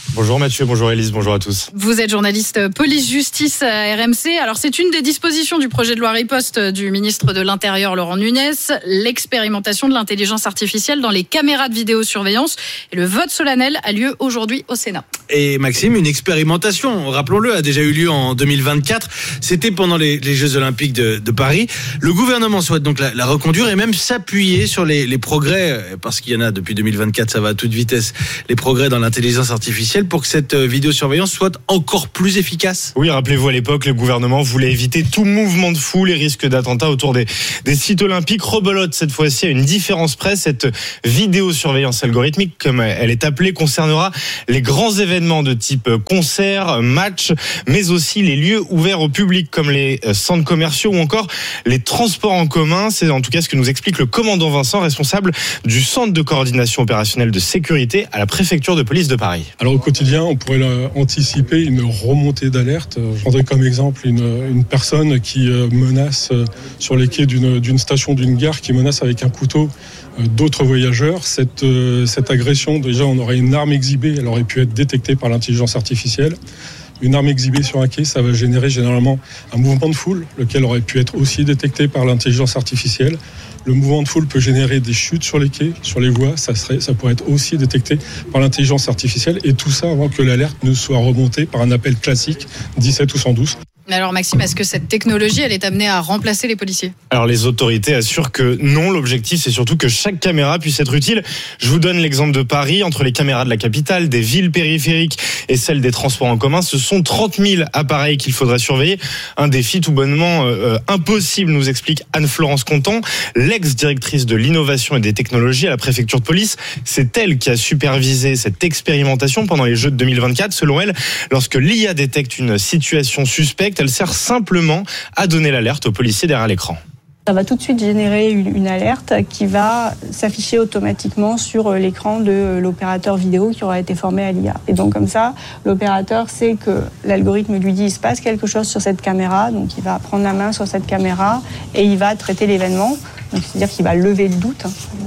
Bonjour Mathieu, bonjour Élise, bonjour à tous. Vous êtes journaliste police-justice à R M C. Alors c'est une des dispositions du projet de loi riposte du ministre de l'Intérieur Laurent Nunez, l'expérimentation de l'intelligence artificielle dans les caméras de vidéosurveillance. Et le vote solennel a lieu aujourd'hui au Sénat. Et Maxime, une expérimentation, rappelons-le, a déjà eu lieu en deux mille vingt-quatre. C'était pendant les, les Jeux Olympiques de, de Paris. Le gouvernement souhaite donc la, la reconduire et même s'appuyer sur les, les progrès, parce qu'il y en a depuis deux mille vingt-quatre, ça va à toute vitesse, les progrès dans l'intelligence artificielle pour que cette vidéosurveillance soit encore plus efficace. Oui, rappelez-vous, à l'époque, le gouvernement voulait éviter tout mouvement de foule et risque d'attentat autour des, des sites olympiques. Rebelote, cette fois-ci, à une différence près. Cette vidéosurveillance algorithmique, comme elle est appelée, concernera les grands événements de type concerts, matchs, mais aussi les lieux ouverts au public, comme les centres commerciaux ou encore les transports en commun. C'est en tout cas ce que nous explique le commandant Vincent, responsable du centre de coordination opérationnelle de sécurité à la préfecture de police de Paris. Alors au quotidien, on pourrait anticiper une remontée d'alerte. Je prendrais comme exemple une, une personne qui menace sur les quais d'une, d'une station, d'une gare, qui menace avec un couteau d'autres voyageurs. Cette, cette agression, déjà, on aurait une arme exhibée, elle aurait pu être détectée par l'intelligence artificielle. Une arme exhibée sur un quai, ça va générer généralement un mouvement de foule, lequel aurait pu être aussi détecté par l'intelligence artificielle. Le mouvement de foule peut générer des chutes sur les quais, sur les voies, ça, serait, ça pourrait être aussi détecté par l'intelligence artificielle, et tout ça avant que l'alerte ne soit remontée par un appel classique dix-sept ou cent douze. Mais alors Maxime, est-ce que cette technologie, elle est amenée à remplacer les policiers ? Alors les autorités assurent que non, l'objectif c'est surtout que chaque caméra puisse être utile. Je vous donne l'exemple de Paris, entre les caméras de la capitale, des villes périphériques et celles des transports en commun, ce sont trente mille appareils qu'il faudrait surveiller. Un défi tout bonnement euh, impossible, nous explique Anne-Florence Contant, l'ex-directrice de l'innovation et des technologies à la préfecture de police. C'est elle qui a supervisé cette expérimentation pendant les Jeux de deux mille vingt-quatre. Selon elle, lorsque l'I A détecte une situation suspecte, elle sert simplement à donner l'alerte aux policiers derrière l'écran. Ça va tout de suite générer une alerte qui va s'afficher automatiquement sur l'écran de l'opérateur vidéo qui aura été formé à l'I A. Et donc comme ça, l'opérateur sait que l'algorithme lui dit il se passe quelque chose sur cette caméra, donc il va prendre la main sur cette caméra et il va traiter l'événement. Donc c'est-à-dire qu'il va lever le doute.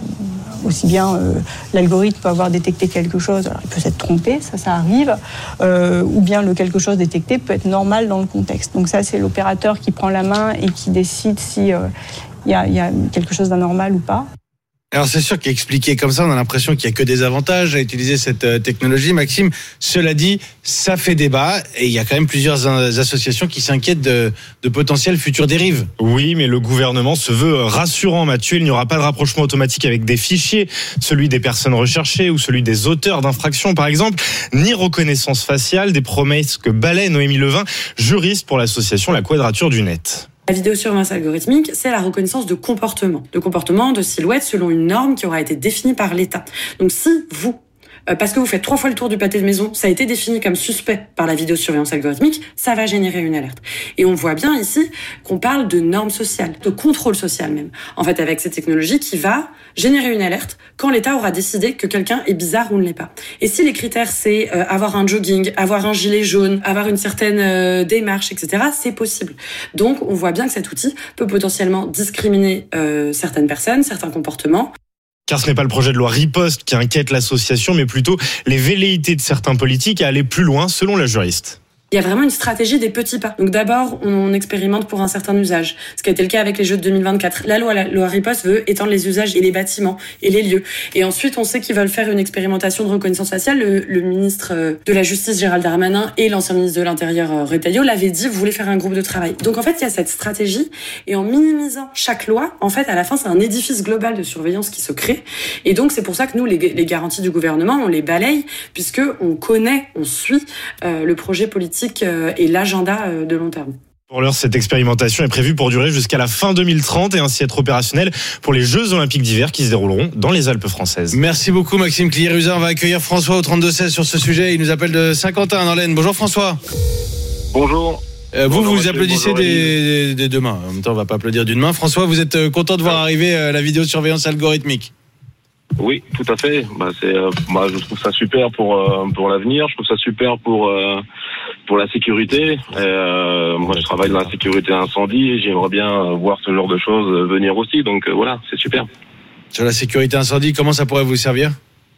Aussi bien euh, l'algorithme peut avoir détecté quelque chose, alors il peut s'être trompé, ça, ça arrive, euh, ou bien le quelque chose détecté peut être normal dans le contexte. Donc ça, c'est l'opérateur qui prend la main et qui décide si il euh, y a, y a quelque chose d'anormal ou pas. Alors c'est sûr qu'expliqué comme ça, on a l'impression qu'il n'y a que des avantages à utiliser cette technologie. Maxime, cela dit, ça fait débat et il y a quand même plusieurs associations qui s'inquiètent de, de potentielles futures dérives. Oui, mais le gouvernement se veut rassurant, Mathieu. Il n'y aura pas de rapprochement automatique avec des fichiers, celui des personnes recherchées ou celui des auteurs d'infractions par exemple, ni reconnaissance faciale, des promesses que balaie Noémie Levin, juriste pour l'association La Quadrature du Net. La vidéosurveillance algorithmique, c'est la reconnaissance de comportement, de comportement, de silhouette selon une norme qui aura été définie par l'État. Donc si vous, euh, parce que vous faites trois fois le tour du pâté de maison, ça a été défini comme suspect par la vidéosurveillance algorithmique, ça va générer une alerte. Et on voit bien ici qu'on parle de normes sociales, de contrôle social même. En fait, avec cette technologie qui va générer une alerte quand l'État aura décidé que quelqu'un est bizarre ou ne l'est pas. Et si les critères, c'est euh, avoir un jogging, avoir un gilet jaune, avoir une certaine euh, démarche, et cetera, c'est possible. Donc, on voit bien que cet outil peut potentiellement discriminer euh, certaines personnes, certains comportements. Car ce n'est pas le projet de loi riposte qui inquiète l'association, mais plutôt les velléités de certains politiques à aller plus loin, selon la juriste. Il y a vraiment une stratégie des petits pas. Donc d'abord, on expérimente pour un certain usage, ce qui a été le cas avec les Jeux de deux mille vingt-quatre. La loi, la loi riposte veut étendre les usages et les bâtiments et les lieux. Et ensuite, on sait qu'ils veulent faire une expérimentation de reconnaissance faciale. Le, le ministre de la Justice, Gérald Darmanin, et l'ancien ministre de l'Intérieur, Retailleau, l'avaient dit, vous voulez faire un groupe de travail. Donc en fait, il y a cette stratégie. Et en minimisant chaque loi, en fait, à la fin, c'est un édifice global de surveillance qui se crée. Et donc, c'est pour ça que nous, les, les garanties du gouvernement, on les balaye, puisque on connaît, on suit euh, le projet politique et l'agenda de long terme. Pour l'heure, cette expérimentation est prévue pour durer jusqu'à la fin deux mille trente et ainsi être opérationnelle pour les Jeux Olympiques d'hiver qui se dérouleront dans les Alpes françaises. Merci beaucoup Maxime Cliérusin. On va accueillir François au trente-deux seize sur ce sujet. Il nous appelle de Saint-Quentin dans l'Aisne. Bonjour François. Bonjour. Euh, vous, bonjour, vous applaudissez des, des, des deux mains. En même temps, on va pas applaudir d'une main. François, vous êtes content de voir arriver la vidéosurveillance algorithmique ? Oui, tout à fait. Bah, c'est, euh, bah, je trouve ça super pour euh, pour l'avenir. Je trouve ça super pour euh, pour la sécurité. Et, euh, moi, je travaille dans la sécurité incendie et j'aimerais bien voir ce genre de choses venir aussi. Donc euh, voilà, c'est super. Sur la sécurité incendie, comment ça pourrait vous servir ?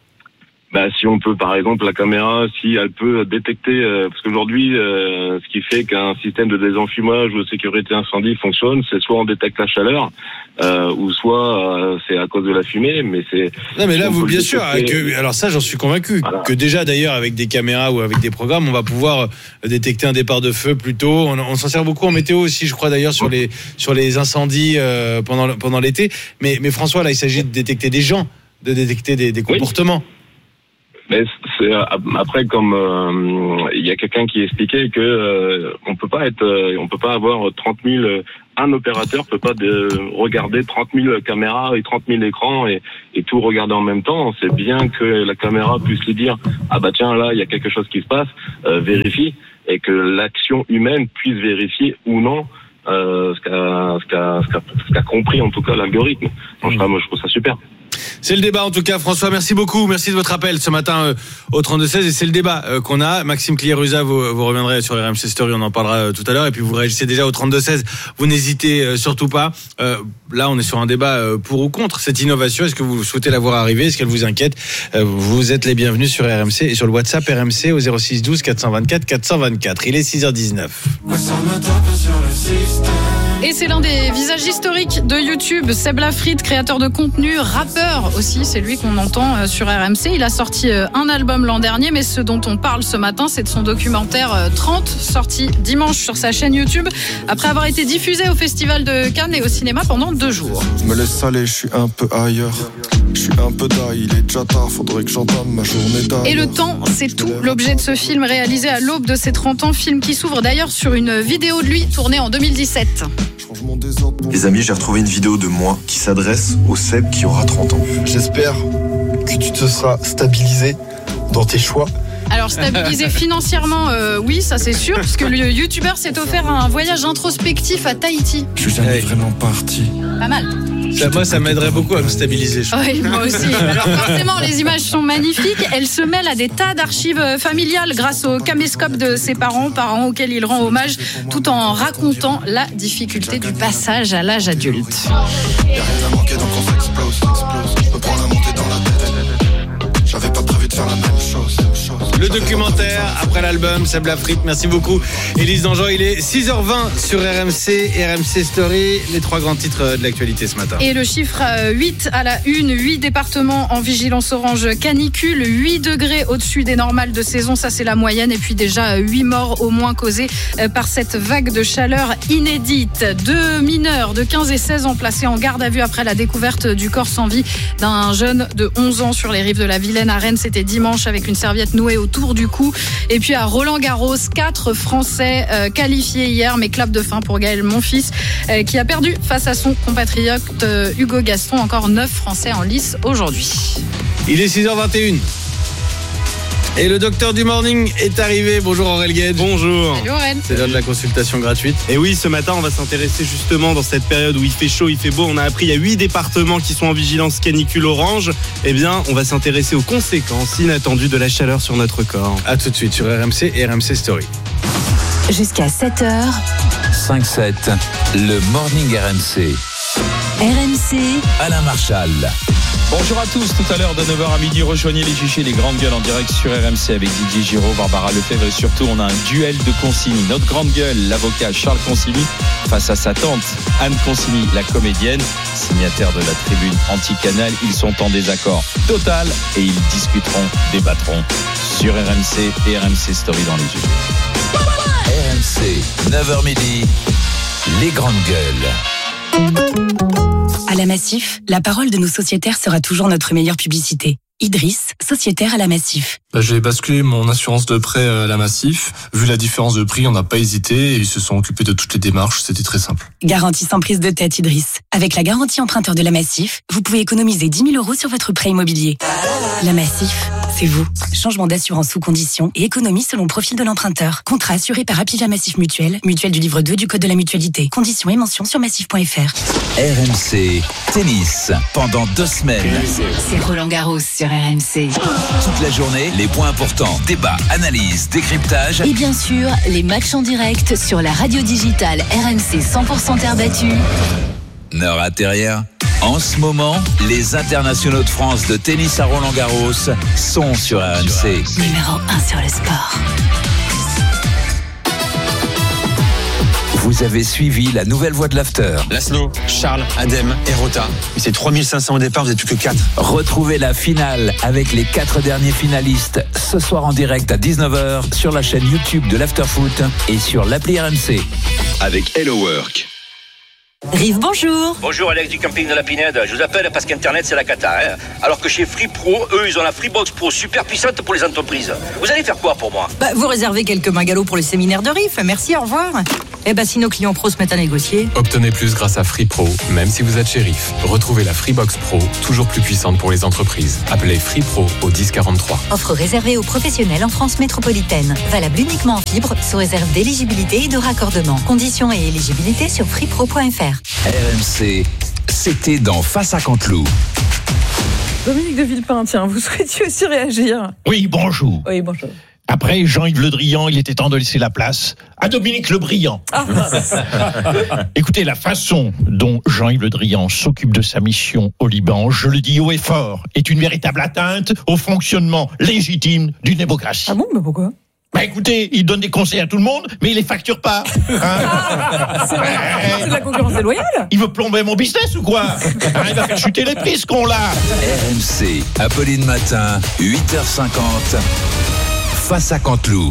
bah, si on peut, par exemple, la caméra, si elle peut détecter, euh, parce qu'aujourd'hui, euh, ce qui fait qu'un système de désenfumage ou de sécurité incendie fonctionne, c'est soit on détecte la chaleur, euh, ou soit euh, c'est à cause de la fumée, mais c'est... Non mais là, vous, bien sûr, détecter... que, alors ça j'en suis convaincu, voilà. Que déjà d'ailleurs avec des caméras ou avec des programmes, on va pouvoir détecter un départ de feu plus tôt. On, on s'en sert beaucoup en météo aussi, je crois d'ailleurs, sur les, sur les incendies euh, pendant, pendant l'été. Mais, mais François, là il s'agit de détecter des gens, de détecter des, des comportements. Oui. Mais c'est après, comme euh, il y a quelqu'un qui expliquait que euh, on peut pas être, euh, on peut pas avoir trente mille, un opérateur peut pas de, regarder trente mille caméras et trente mille écrans et, et tout regarder en même temps. C'est bien que la caméra puisse lui dire ah bah tiens là il y a quelque chose qui se passe, euh, vérifie, et que l'action humaine puisse vérifier ou non euh, ce qu'a ce qu'a ce qu'a, ce qu'a compris en tout cas l'algorithme. Donc, mmh. moi je trouve ça super. C'est le débat en tout cas, François, merci beaucoup, merci de votre appel ce matin euh, au trente-deux seize, et c'est le débat euh, qu'on a. Maxime Clier-Ruza, vous, vous reviendrez sur R M C Story, on en parlera euh, tout à l'heure, et puis vous réagissez déjà au trente-deux seize, vous n'hésitez euh, surtout pas. Euh, là on est sur un débat euh, pour ou contre cette innovation, est-ce que vous souhaitez la voir arriver, est-ce qu'elle vous inquiète? euh, Vous êtes les bienvenus sur R M C et sur le WhatsApp R M C au zéro six douze quatre cent vingt-quatre quatre cent vingt-quatre. Il est six heures dix-neuf. Et c'est l'un des visages historiques de YouTube, Seb Lafrite, créateur de contenu, rappeur aussi, c'est lui qu'on entend sur R M C. Il a sorti un album l'an dernier, mais ce dont on parle ce matin, c'est de son documentaire trente, sorti dimanche sur sa chaîne YouTube, après avoir été diffusé au Festival de Cannes et au cinéma pendant deux jours. Je me laisse aller, je suis un peu ailleurs. Je suis un peu d'ail, il est déjà tard, faudrait que j'entame ma journée d'ail. Et le temps, c'est tout l'objet de ce film réalisé à l'aube de ses trente ans, film qui s'ouvre d'ailleurs sur une vidéo de lui tournée en deux mille dix-sept. Les amis, j'ai retrouvé une vidéo de moi qui s'adresse au Seb qui aura trente ans. J'espère que tu te seras stabilisé dans tes choix. Alors stabilisé financièrement, euh, oui, ça c'est sûr, parce que le youtubeur s'est offert un voyage introspectif à Tahiti. Je suis jamais vraiment parti. Pas mal. Ça, moi, ça m'aiderait beaucoup à me stabiliser. Je oui, moi aussi. Alors forcément, les images sont magnifiques. Elles se mêlent à des tas d'archives familiales grâce au caméscope de ses parents, parents auxquels il rend hommage, tout en racontant la difficulté du passage à l'âge adulte. J'avais pas prévu de faire la même chose. Le documentaire après l'album, Seb Lafrite, merci beaucoup. Élise Dangean, il est six heures vingt sur R M C, R M C Story, les trois grands titres de l'actualité ce matin. Et le chiffre huit à la une, huit départements en vigilance orange canicule, huit degrés au-dessus des normales de saison, ça c'est la moyenne, et puis déjà huit morts au moins causés par cette vague de chaleur inédite. Deux mineurs de quinze et seize ans placés en garde à vue après la découverte du corps sans vie d'un jeune de onze ans sur les rives de la Vilaine à Rennes, c'était dimanche, avec une serviette nouée autour du cou. Et puis à Roland-Garros, quatre Français euh, qualifiés hier, mais clap de fin pour Gaël Monfils euh, qui a perdu face à son compatriote euh, Hugo Gaston. Encore neuf Français en lice aujourd'hui. Il est six heures vingt et une. Et le docteur du morning est arrivé. Bonjour Aurel Gued. Bonjour. Salut Aurel. C'est l'heure de la consultation gratuite. Et oui, ce matin, on va s'intéresser justement dans cette période où il fait chaud, il fait beau. On a appris il y a huit départements qui sont en vigilance canicule orange. Eh bien, on va s'intéresser aux conséquences inattendues de la chaleur sur notre corps. A tout de suite sur R M C et R M C Story. Jusqu'à sept heures. cinq sept, le morning R M C. R M C. Alain Marchal. Bonjour à tous, tout à l'heure de neuf heures à midi, rejoignez les Chichis, les grandes gueules en direct sur R M C avec Didier Giraud, Barbara Lefebvre, et surtout on a un duel de Consigny. Notre grande gueule, l'avocat Charles Consigny, face à sa tante Anne Consigny, la comédienne, signataire de la tribune anti-canal. Ils sont en désaccord total et ils discuteront, débattront sur R M C et R M C Story dans les yeux. R M C, neuf heures midi, les grandes gueules. À la Massif, la parole de nos sociétaires sera toujours notre meilleure publicité. Idriss, sociétaire à la Massif. Bah, j'ai basculé mon assurance de prêt à la Massif. Vu la différence de prix, on n'a pas hésité et ils se sont occupés de toutes les démarches. C'était très simple. Garantie sans prise de tête, Idriss. Avec la garantie emprunteur de la Massif, vous pouvez économiser dix mille euros sur votre prêt immobilier. La Massif, c'est vous. Changement d'assurance sous condition et économie selon le profil de l'emprunteur. Contrat assuré par Apivia Massif Mutuelle, mutuelle du livre deux du Code de la mutualité. Conditions et mentions sur massif point f r. R M C, tennis, pendant deux semaines. C'est Roland Garros sur R M C. Toute la journée, les points importants, débats, analyses, décryptage. Et bien sûr, les matchs en direct sur la radio digitale R M C cent pour cent terre battue. Ne ratez rien. En ce moment, les internationaux de France de tennis à Roland-Garros sont sur R M C. Numéro un sur le sport. Vous avez suivi la nouvelle voix de l'After. Laszlo, Charles, Adem et Rota. Mais c'est trois mille cinq cents au départ, vous n'êtes plus que quatre. Retrouvez la finale avec les quatre derniers finalistes ce soir en direct à dix-neuf heures sur la chaîne YouTube de l'After Foot et sur l'appli R M C. Avec Hello Work. Rive, bonjour. Bonjour Alex du camping de la Pinède. Je vous appelle parce qu'Internet c'est la cata. Hein. Alors que chez Free Pro, eux ils ont la Freebox Pro super puissante pour les entreprises. Vous allez faire quoi pour moi? Bah, vous réservez quelques magalots pour le séminaire de Riff. Merci, au revoir. Eh bah si nos clients pros se mettent à négocier. Obtenez plus grâce à Free Pro, même si vous êtes chez Riff. Retrouvez la Freebox Pro, toujours plus puissante pour les entreprises. Appelez Free Pro au dix quarante-trois. Offre réservée aux professionnels en France métropolitaine. Valable uniquement en fibre, sous réserve d'éligibilité et de raccordement. Conditions et éligibilité sur freepro point f r. R M C, c'était dans Face à Canteloup. Dominique de Villepin, tiens, vous souhaitiez aussi réagir? Oui, bonjour. Oui, bonjour. Après Jean-Yves Le Drian, il était temps de laisser la place à Dominique Le Brillant. Ah. Écoutez, la façon dont Jean-Yves Le Drian s'occupe de sa mission au Liban, je le dis haut et fort, est une véritable atteinte au fonctionnement légitime d'une démocratie. Ah bon, mais pourquoi? Bah écoutez, il donne des conseils à tout le monde, mais il les facture pas. Hein ah, c'est, c'est de la concurrence déloyale. Il veut plomber mon business ou quoi? Hein, il va faire chuter les prix, ce con-là. R M C, Apolline Matin, huit heures cinquante. Face à Canteloup.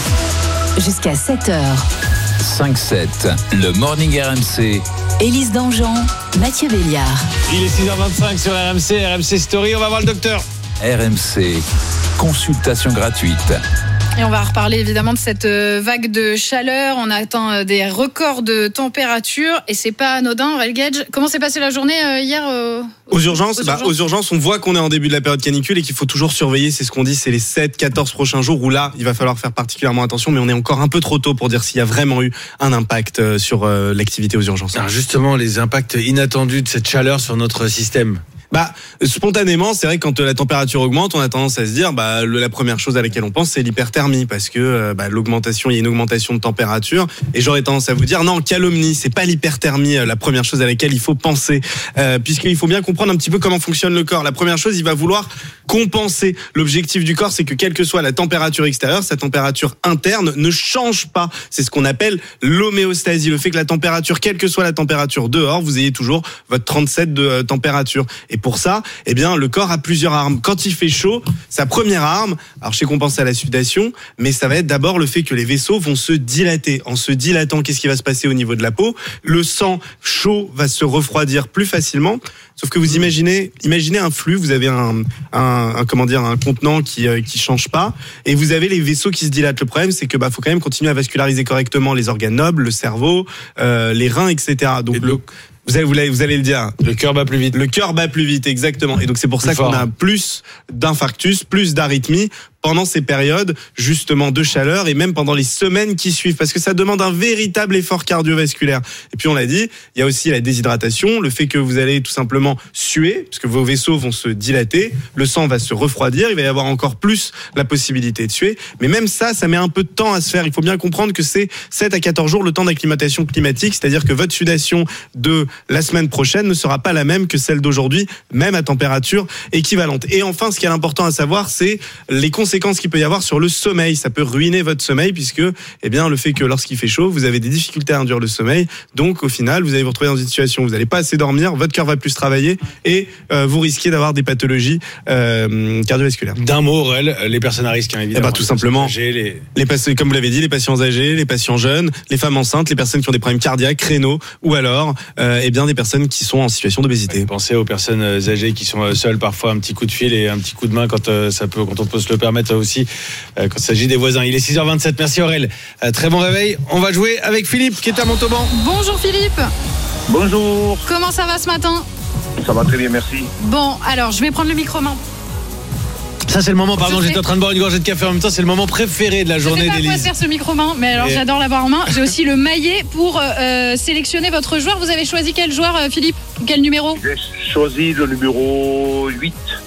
Jusqu'à sept heures. cinq sept, le Morning R M C. Élise Dangean, Mathieu Béliard. Il est six heures vingt-cinq sur R M C, R M C Story, on va voir le docteur. R M C, consultation gratuite. Et on va reparler évidemment de cette vague de chaleur. On a atteint des records de température et c'est pas anodin. Aurel Gage, comment s'est passée la journée hier euh, aux, aux urgences aux, bah, urgences aux urgences, on voit qu'on est en début de la période canicule et qu'il faut toujours surveiller. C'est ce qu'on dit, c'est les sept quatorze prochains jours où là, il va falloir faire particulièrement attention. Mais on est encore un peu trop tôt pour dire s'il y a vraiment eu un impact sur euh, l'activité aux urgences. Alors justement, les impacts inattendus de cette chaleur sur notre système. Bah, spontanément, c'est vrai que quand la température augmente, on a tendance à se dire, bah, le, la première chose à laquelle on pense, c'est l'hyperthermie, parce que euh, bah, l'augmentation, il y a une augmentation de température. Et j'aurais tendance à vous dire, non, calomnie, c'est pas l'hyperthermie euh, la première chose à laquelle il faut penser, euh, puisqu'il faut bien comprendre un petit peu comment fonctionne le corps. La première chose, il va vouloir compenser. L'objectif du corps, c'est que quelle que soit la température extérieure, sa température interne ne change pas. C'est ce qu'on appelle l'homéostasie, le fait que la température, quelle que soit la température dehors, vous ayez toujours votre trente-sept de euh, température. Et pour ça, eh bien, le corps a plusieurs armes. Quand il fait chaud, sa première arme, alors je sais qu'on pense à la sudation, mais ça va être d'abord le fait que les vaisseaux vont se dilater. En se dilatant, qu'est-ce qui va se passer au niveau de la peau? Le sang chaud va se refroidir plus facilement. Sauf que vous imaginez, imaginez un flux, vous avez un, un, un comment dire, un contenant qui euh, qui change pas, et vous avez les vaisseaux qui se dilatent. Le problème, c'est que bah faut quand même continuer à vasculariser correctement les organes nobles, le cerveau, euh, les reins, et cetera. Donc le Vous allez, vous, allez, vous allez le dire. Le cœur bat plus vite. Le cœur bat plus vite, exactement. Et donc c'est pour plus ça fort. qu'on a plus d'infarctus, plus d'arythmie pendant ces périodes justement de chaleur et même pendant les semaines qui suivent, parce que ça demande un véritable effort cardiovasculaire. Et puis on l'a dit, il y a aussi la déshydratation, le fait que vous allez tout simplement suer, parce que vos vaisseaux vont se dilater, le sang va se refroidir, il va y avoir encore plus la possibilité de suer. Mais même ça, ça met un peu de temps à se faire. Il faut bien comprendre que c'est sept à quatorze jours le temps d'acclimatation climatique, c'est-à-dire que votre sudation de la semaine prochaine ne sera pas la même que celle d'aujourd'hui, même à température équivalente. Et enfin, ce qui est important à savoir, c'est les conséquences qu'il peut y avoir sur le sommeil. Ça peut ruiner votre sommeil puisque, eh bien, le fait que lorsqu'il fait chaud, vous avez des difficultés à induire le sommeil. Donc, au final, vous allez vous retrouver dans une situation où vous n'allez pas assez dormir, votre cœur va plus travailler et euh, vous risquez d'avoir des pathologies euh, cardiovasculaires. D'un mot, Aurel, les personnes à risque, hein, évidemment. Eh ben, tout simplement, âgées, les... les patients, comme vous l'avez dit, les patients âgés, les patients jeunes, les femmes enceintes, les personnes qui ont des problèmes cardiaques, rénaux, ou alors, euh, eh bien, des personnes qui sont en situation d'obésité. Ouais, pensez aux personnes âgées qui sont seules, parfois un petit coup de fil et un petit coup de main quand euh, ça peut, quand on peut se le permettre aussi, euh, quand il s'agit des voisins. Il est six heures vingt-sept. Merci Aurel. Euh, très bon réveil. On va jouer avec Philippe qui est à Montauban. Bonjour Philippe. Bonjour. Comment ça va ce matin? Ça va très bien, merci. Bon, alors je vais prendre le micro-main. Ça c'est le moment, pardon, j'étais en train de boire une gorgée de café en même temps, c'est le moment préféré de la journée d'Élise. Je sais pas à quoi sert ce micro-main, mais alors et... j'adore l'avoir en main. J'ai aussi le maillet pour euh, sélectionner votre joueur. Vous avez choisi quel joueur, Philippe? Quel numéro? J'ai choisi le numéro huit.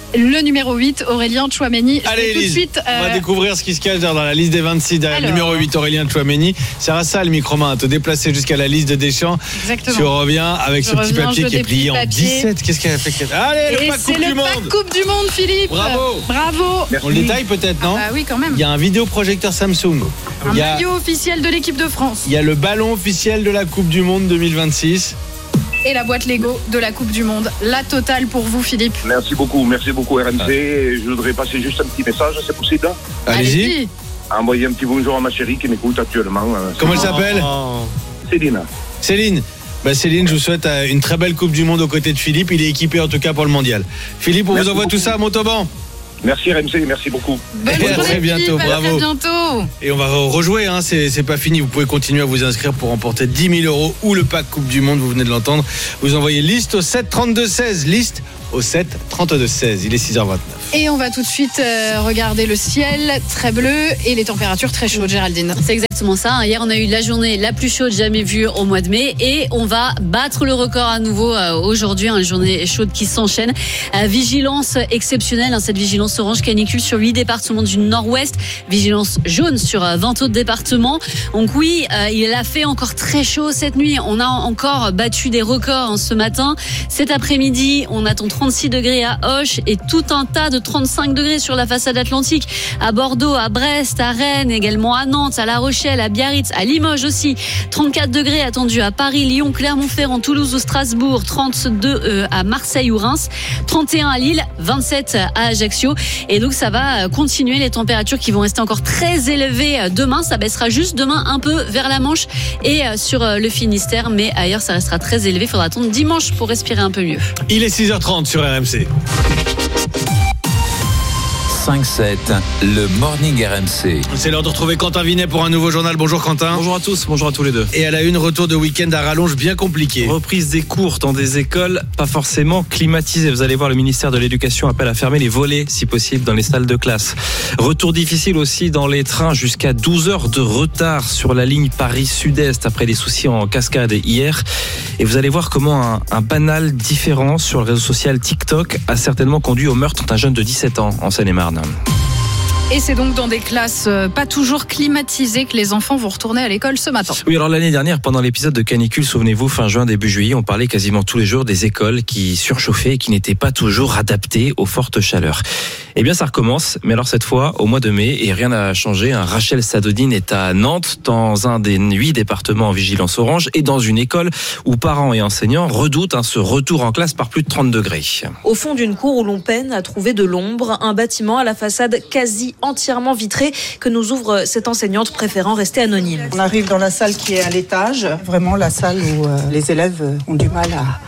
le numéro huit, Aurélien Tchouameni. Allez, tout de Elise, suite, on va euh, découvrir ce qui se cache dans la liste des vingt-six. Derrière le Alors. numéro huit, Aurélien Tchouameni. C'est à ça le micro-main, à te déplacer jusqu'à la liste de Deschamps. Exactement. Tu reviens avec Je ce petit reviens, papier je qui est déplie plié le en papier. dix-sept. Qu'est-ce qu'elle a fait? Allez, le Et pack c'est Coupe du le Monde. pack Coupe du Monde, Philippe. Bravo. Bravo. On le détaille peut-être, non? Ah bah oui, quand même. Il y a un vidéoprojecteur Samsung. Un Il y a, maillot officiel de l'équipe de France. il y a le ballon officiel de la Coupe du Monde deux mille vingt-six. Et la boîte Lego de la Coupe du Monde. La totale pour vous, Philippe. Merci beaucoup, merci beaucoup R M C. Je voudrais passer juste un petit message, c'est possible? Allez-y. Envoyer un petit bonjour à ma chérie qui m'écoute actuellement. Comment elle s'appelle? Céline. Céline. Bah Céline, je vous souhaite euh, une très belle Coupe du Monde aux côtés de Philippe. Il est équipé en tout cas pour le mondial. Philippe, on Merci vous envoie beaucoup. tout ça à Montauban. Merci R M C, merci beaucoup. Bonne Et à journée, très bientôt, Philippe, à bravo. très bientôt. Et on va rejouer, hein, c'est, c'est pas fini. Vous pouvez continuer à vous inscrire pour remporter dix mille euros ou le pack Coupe du Monde. Vous venez de l'entendre. Vous envoyez liste au sept trente-deux seize. Liste au sept trente-deux seize. Il est six heures vingt-neuf. Et on va tout de suite euh, regarder le ciel très bleu et les températures très chaudes, Géraldine. C'est exactement ça. Hier, on a eu la journée la plus chaude jamais vue au mois de mai et on va battre le record à nouveau euh, aujourd'hui. Une journée chaude qui s'enchaîne. Euh, vigilance exceptionnelle, hein, cette vigilance orange canicule sur huit départements du nord-ouest. Vigilance jaune sur euh, vingt autres départements. Donc oui, euh, il a fait encore très chaud cette nuit. On a encore battu des records hein, ce matin. Cet après-midi, on attend trente-six degrés à Auch et tout un tas de trente-cinq degrés sur la façade atlantique. À Bordeaux, à Brest, à Rennes, également à Nantes, à La Rochelle, à Biarritz, à Limoges aussi. trente-quatre degrés attendus à Paris, Lyon, Clermont-Ferrand, Toulouse ou Strasbourg. trente-deux euh, à Marseille ou Reims. trente et un à Lille, vingt-sept à Ajaccio. Et donc ça va continuer, les températures qui vont rester encore très élevées demain. Ça baissera juste demain un peu vers la Manche et sur le Finistère. Mais ailleurs, ça restera très élevé. Il faudra attendre dimanche pour respirer un peu mieux. Il est six heures trente sur R M C. cinq sept, le Morning R M C. C'est l'heure de retrouver Quentin Vinet pour un nouveau journal. Bonjour Quentin. Bonjour à tous, bonjour à tous les deux. Et à la une, retour de week-end à rallonge bien compliqué. Reprise des cours dans des écoles pas forcément climatisées. Vous allez voir, le ministère de l'Éducation appelle à fermer les volets, si possible, dans les salles de classe. Retour difficile aussi dans les trains, jusqu'à douze heures de retard sur la ligne Paris-Sud-Est après des soucis en cascade hier. Et vous allez voir comment un, un banal différent sur le réseau social TikTok a certainement conduit au meurtre d'un jeune de dix-sept ans en Seine-et-Marne. Et c'est donc dans des classes euh, pas toujours climatisées que les enfants vont retourner à l'école ce matin. Oui, alors l'année dernière, pendant l'épisode de canicule, souvenez-vous, fin juin, début juillet, on parlait quasiment tous les jours des écoles qui surchauffaient et qui n'étaient pas toujours adaptées aux fortes chaleurs. Eh bien, ça recommence, mais alors cette fois, au mois de mai, et rien n'a changé. Hein. Rachel Sadodine est à Nantes, dans un des huit départements en vigilance orange, et dans une école où parents et enseignants redoutent hein, ce retour en classe par plus de trente degrés. Au fond d'une cour où l'on peine à trouver de l'ombre, un bâtiment à la façade quasi entièrement vitrée que nous ouvre cette enseignante préférant rester anonyme. On arrive dans la salle qui est à l'étage, vraiment la salle où euh, les élèves ont du mal à...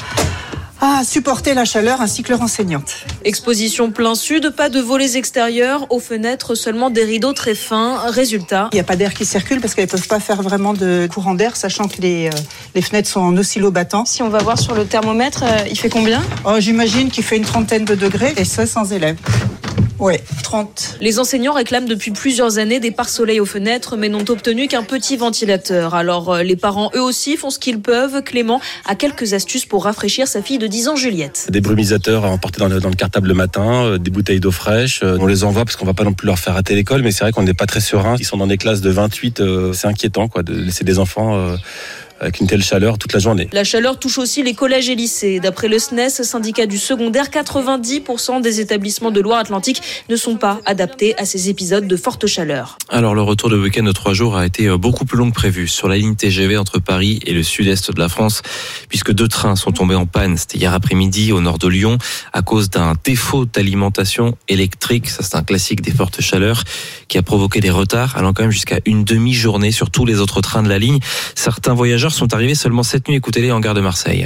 à supporter la chaleur ainsi que leur enseignante. Exposition plein sud, pas de volets extérieurs, aux fenêtres seulement des rideaux très fins. Résultat, il n'y a pas d'air qui circule parce qu'elles ne peuvent pas faire vraiment de courant d'air, sachant que les, euh, les fenêtres sont en oscillobattant. Si on va voir sur le thermomètre, euh, il fait combien ? Oh, j'imagine qu'il fait une trentaine de degrés et ça sans élèves. Oui, trente. Les enseignants réclament depuis plusieurs années des pare-soleil aux fenêtres, mais n'ont obtenu qu'un petit ventilateur. Alors les parents, eux aussi, font ce qu'ils peuvent. Clément a quelques astuces pour rafraîchir sa fille de dix ans, Juliette. Des brumisateurs à emporter dans le, dans le cartable le matin, euh, des bouteilles d'eau fraîche. Euh, on les envoie parce qu'on va pas non plus leur faire rater l'école, mais c'est vrai qu'on n'est pas très serein. Ils sont dans des classes de vingt-huit, euh, c'est inquiétant quoi, de laisser des enfants... Euh, avec une telle chaleur toute la journée. La chaleur touche aussi les collèges et lycées. D'après le S N E S, syndicat du secondaire, quatre-vingt-dix pour cent des établissements de Loire-Atlantique ne sont pas adaptés à ces épisodes de forte chaleur. Alors le retour de week-end de trois jours a été beaucoup plus long que prévu sur la ligne T G V entre Paris et le sud-est de la France, puisque deux trains sont tombés en panne. C'était hier après-midi au nord de Lyon à cause d'un défaut d'alimentation électrique. Ça, c'est un classique des fortes chaleurs qui a provoqué des retards allant quand même jusqu'à une demi-journée sur tous les autres trains de la ligne. Certains voyageurs sont arrivés seulement cette nuit, écoutez-les, en gare de Marseille.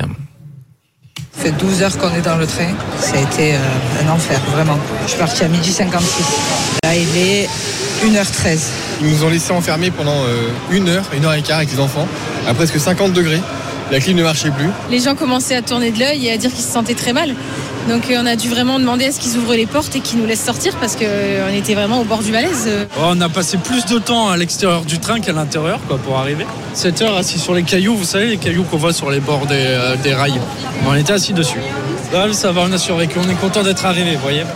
Ça fait douze heures qu'on est dans le train. Ça a été euh, un enfer, vraiment. Je suis partie à midi cinquante-six. Là, il est une heure treize. Ils nous ont laissé enfermer pendant euh, une heure, une heure et quart avec les enfants, à presque cinquante degrés. La clim ne marchait plus. Les gens commençaient à tourner de l'œil et à dire qu'ils se sentaient très mal. Donc euh, on a dû vraiment demander à ce qu'ils ouvrent les portes et qu'ils nous laissent sortir parce qu'on euh, était vraiment au bord du malaise. Oh, on a passé plus de temps à l'extérieur du train qu'à l'intérieur quoi, pour arriver. sept heures assis sur les cailloux, vous savez, les cailloux qu'on voit sur les bords des, euh, des rails. On était assis dessus. Là, ça va, on a survécu. On est content d'être arrivé, vous voyez.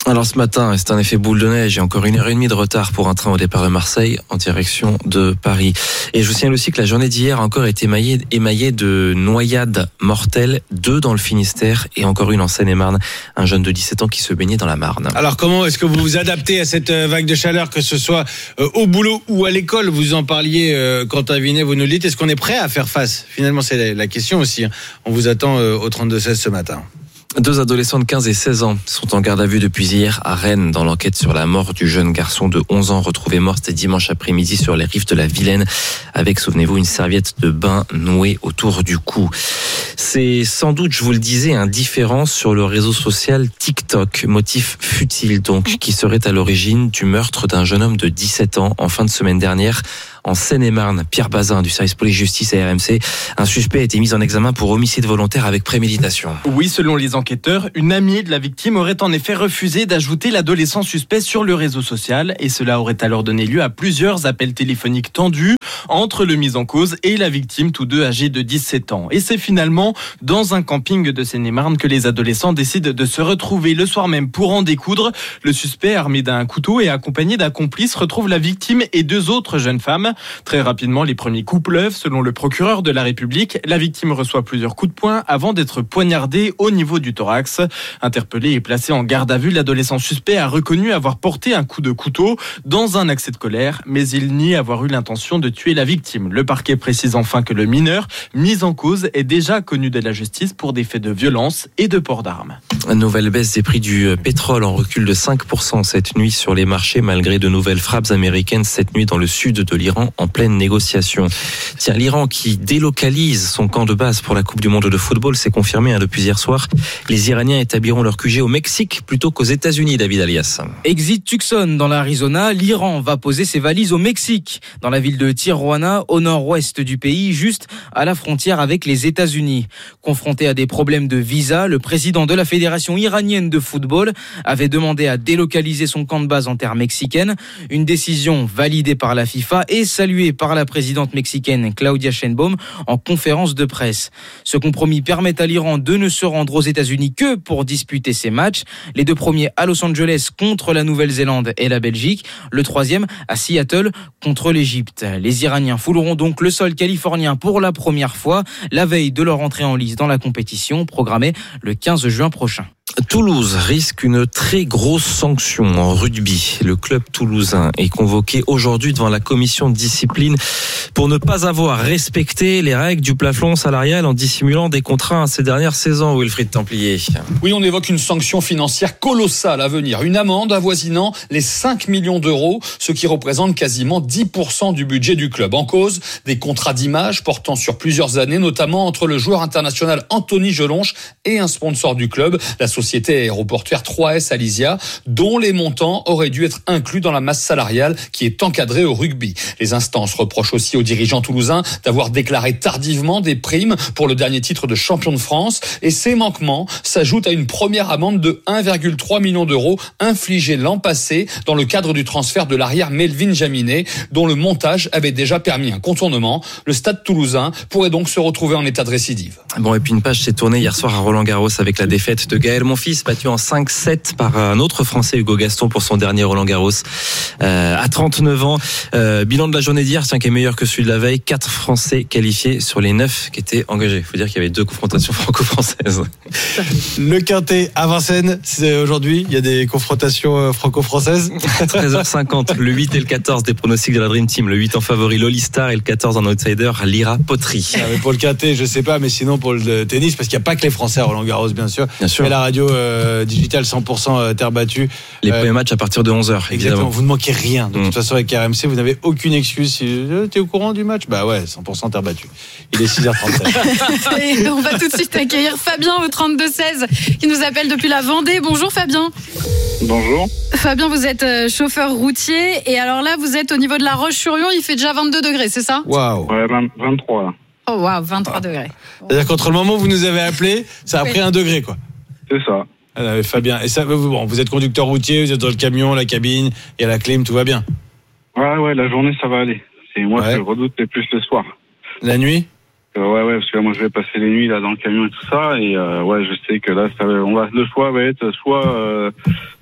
Alors ce matin, c'est un effet boule de neige et encore une heure et demie de retard pour un train au départ de Marseille en direction de Paris. Et je vous signale aussi que la journée d'hier a encore été émaillée, émaillée de noyades mortelles, deux dans le Finistère et encore une en Seine-et-Marne, un jeune de dix-sept ans qui se baignait dans la Marne. Alors comment est-ce que vous vous adaptez à cette vague de chaleur, que ce soit au boulot ou à l'école? Vous en parliez, Quentin Vinet, vous nous le dites. Est-ce qu'on est prêt à faire face? Finalement, c'est la question aussi. On vous attend au trente-deux seize ce matin. Deux adolescents de quinze et seize ans sont en garde à vue depuis hier à Rennes dans l'enquête sur la mort du jeune garçon de onze ans retrouvé mort c'était dimanche après-midi sur les rives de la Vilaine avec, souvenez-vous, une serviette de bain nouée autour du cou. C'est sans doute, je vous le disais, un différend sur le réseau social TikTok, motif futile donc, qui serait à l'origine du meurtre d'un jeune homme de dix-sept ans en fin de semaine dernière en Seine-et-Marne. Pierre Bazin du service police-justice à R M C. Un suspect a été mis en examen pour homicide volontaire avec préméditation. Oui, selon les enquêteurs, une amie de la victime aurait en effet refusé d'ajouter l'adolescent suspect sur le réseau social et cela aurait alors donné lieu à plusieurs appels téléphoniques tendus entre le mis en cause et la victime, tous deux âgés de dix-sept ans. Et c'est finalement dans un camping de Seine-et-Marne que les adolescents décident de se retrouver le soir même pour en découdre. Le suspect, armé d'un couteau et accompagné d'un complice, retrouve la victime et deux autres jeunes femmes. Très rapidement, les premiers coups pleuvent. Selon le procureur de la République, la victime reçoit plusieurs coups de poing avant d'être poignardée au niveau du thorax. Interpellé et placé en garde à vue, l'adolescent suspect a reconnu avoir porté un coup de couteau dans un accès de colère, mais il nie avoir eu l'intention de tuer la victime. Le parquet précise enfin que le mineur mis en cause est déjà connu de la justice pour des faits de violence et de port d'armes. Une nouvelle baisse des prix du pétrole en recul de cinq pour cent cette nuit sur les marchés malgré de nouvelles frappes américaines cette nuit dans le sud de l'Iran en pleine négociation. Tiens, l'Iran qui délocalise son camp de base pour la Coupe du Monde de football, c'est confirmé hein, depuis hier soir. Les Iraniens établiront leur Q G au Mexique plutôt qu'aux États-Unis, David Alias. Exit Tucson dans l'Arizona, l'Iran va poser ses valises au Mexique, dans la ville de Tijuana, au nord-ouest du pays, juste à la frontière avec les États-Unis. Confronté à des problèmes de visa, le président de la Fédération iranienne de football avait demandé à délocaliser son camp de base en terre mexicaine. Une décision validée par la FIFA et saluée par la présidente mexicaine Claudia Sheinbaum en conférence de presse. Ce compromis permet à l'Iran de ne se rendre aux États-Unis que pour disputer ses matchs. Les deux premiers à Los Angeles contre la Nouvelle-Zélande et la Belgique. Le troisième à Seattle contre l'Égypte. Les Iraniens fouleront donc le sol californien pour la première fois, la veille de leur entrée en lice dans la compétition, programmée le quinze juin prochain. Toulouse risque une très grosse sanction en rugby. Le club toulousain est convoqué aujourd'hui devant la commission de discipline pour ne pas avoir respecté les règles du plafond salarial en dissimulant des contrats ces dernières saisons, Wilfried Templier. Oui, on évoque une sanction financière colossale à venir. Une amende avoisinant les cinq millions d'euros, ce qui représente quasiment dix pour cent du budget du club. En cause, des contrats d'image portant sur plusieurs années, notamment entre le joueur international Anthony Gelonche et un sponsor du club, la société aéroportuaire trois S Alysia, dont les montants auraient dû être inclus dans la masse salariale qui est encadrée au rugby. Les instances reprochent aussi aux dirigeants toulousains d'avoir déclaré tardivement des primes pour le dernier titre de champion de France et ces manquements s'ajoutent à une première amende de un virgule trois million d'euros infligée l'an passé dans le cadre du transfert de l'arrière Melvin Jaminet, dont le montage avait déjà permis un contournement. Le stade toulousain pourrait donc se retrouver en état de récidive. Bon, et puis une page s'est tournée hier soir à Roland-Garros avec la défaite de Gaël Monfils, battu en cinq sept par un autre Français, Hugo Gaston, pour son dernier Roland-Garros euh, à trente-neuf ans. Euh, bilan de la journée d'hier, tiens, qui est meilleur que celui de la veille. Quatre Français qualifiés sur les neuf qui étaient engagés. Il faut dire qu'il y avait deux confrontations franco-françaises. Le Quintet à Vincennes, c'est aujourd'hui. Il y a des confrontations franco-françaises. treize heures cinquante, le huit et le quatorze des pronostics de la Dream Team. Le huit en favori, Loli Star, et le quatorze en outsider, Lyra Poterie. Ah, mais pour le Quintet, je sais pas, mais sinon pour le tennis, parce qu'il n'y a pas que les Français à Roland-Garros, bien sûr. Bien sûr. Et la radio euh, digitale cent pour cent terre battue. Les euh, premiers matchs à partir de onze heures. Exactement. Évidemment. Vous ne manquez rien. De mmh. toute façon, avec R M C, vous n'avez aucune excuse. Si, euh, t'es au courant du match? Bah ouais, cent pour cent terre battue. Il est six heures trente-sept. Et on va tout de suite accueillir Fabien au trente-deux seize qui nous appelle depuis la Vendée. Bonjour Fabien. Bonjour. Fabien, vous êtes chauffeur routier et alors là, vous êtes au niveau de la Roche-sur-Yon. Il fait déjà vingt-deux degrés, c'est ça? Waouh. Ouais, vingt-trois là. Oh waouh, vingt-trois degrés. C'est-à-dire qu'entre le moment où vous nous avez appelé, ça a pris un degré, quoi. C'est ça. Ah, Fabien, et ça, bon, vous êtes conducteur routier, vous êtes dans le camion, la cabine, il y a la clim, tout va bien? Ouais, ouais, la journée ça va aller. C'est moi ouais. Ce que je redoute, c'est plus le soir. La nuit? euh, Ouais, ouais, parce que moi je vais passer les nuits là dans le camion et tout ça, et euh, ouais, je sais que là, ça va, on va, le choix va être soit, euh,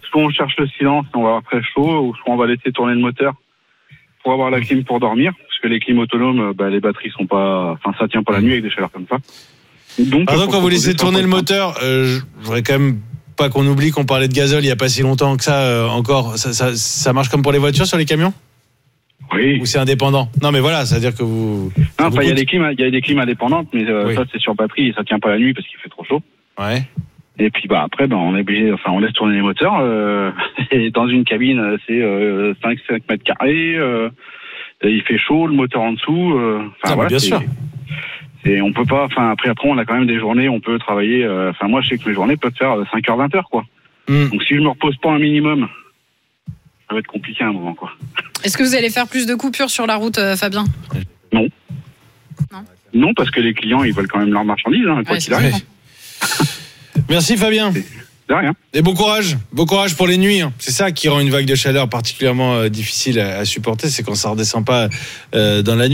soit on cherche le silence, on va avoir très chaud, ou soit on va laisser tourner le moteur pour avoir la clim pour dormir, parce que les clims autonomes, bah, les batteries sont pas, enfin ça tient pas la nuit avec des chaleurs comme ça. Donc, Par exemple, quand vous laissez tourner le moteur, euh, je voudrais quand même pas qu'on oublie qu'on parlait de gazole il y a pas si longtemps que ça euh, encore. Ça, ça, ça marche comme pour les voitures sur les camions ? Oui. Ou c'est indépendant ? Non, mais voilà, c'est à dire que vous. Non, enfin il y a des clims, il y a des clims indépendantes, mais euh, oui. ça c'est sur batterie et ça tient pas la nuit parce qu'il fait trop chaud. Ouais. Et puis bah après bah on est obligé, enfin on laisse tourner les moteurs. Euh, et dans une cabine c'est euh, cinq mètres carrés. Euh, il fait chaud, le moteur en dessous. Euh, ah, voilà, bien sûr. Et on peut pas, enfin après après on a quand même des journées, on peut travailler. Enfin euh, moi je sais que mes journées peuvent faire cinq heures, vingt heures quoi. Mm. Donc si je me repose pas un minimum, ça va être compliqué à un moment quoi. Est-ce que vous allez faire plus de coupures sur la route, euh, Fabien ? Non. Non. Non parce que les clients ils veulent quand même leur marchandise, hein, quoi ouais, qu'il arrive. Merci Fabien. De rien. Et bon courage, bon courage pour les nuits. C'est ça qui rend une vague de chaleur particulièrement euh, difficile à, à supporter, c'est quand ça redescend pas euh, dans la nuit.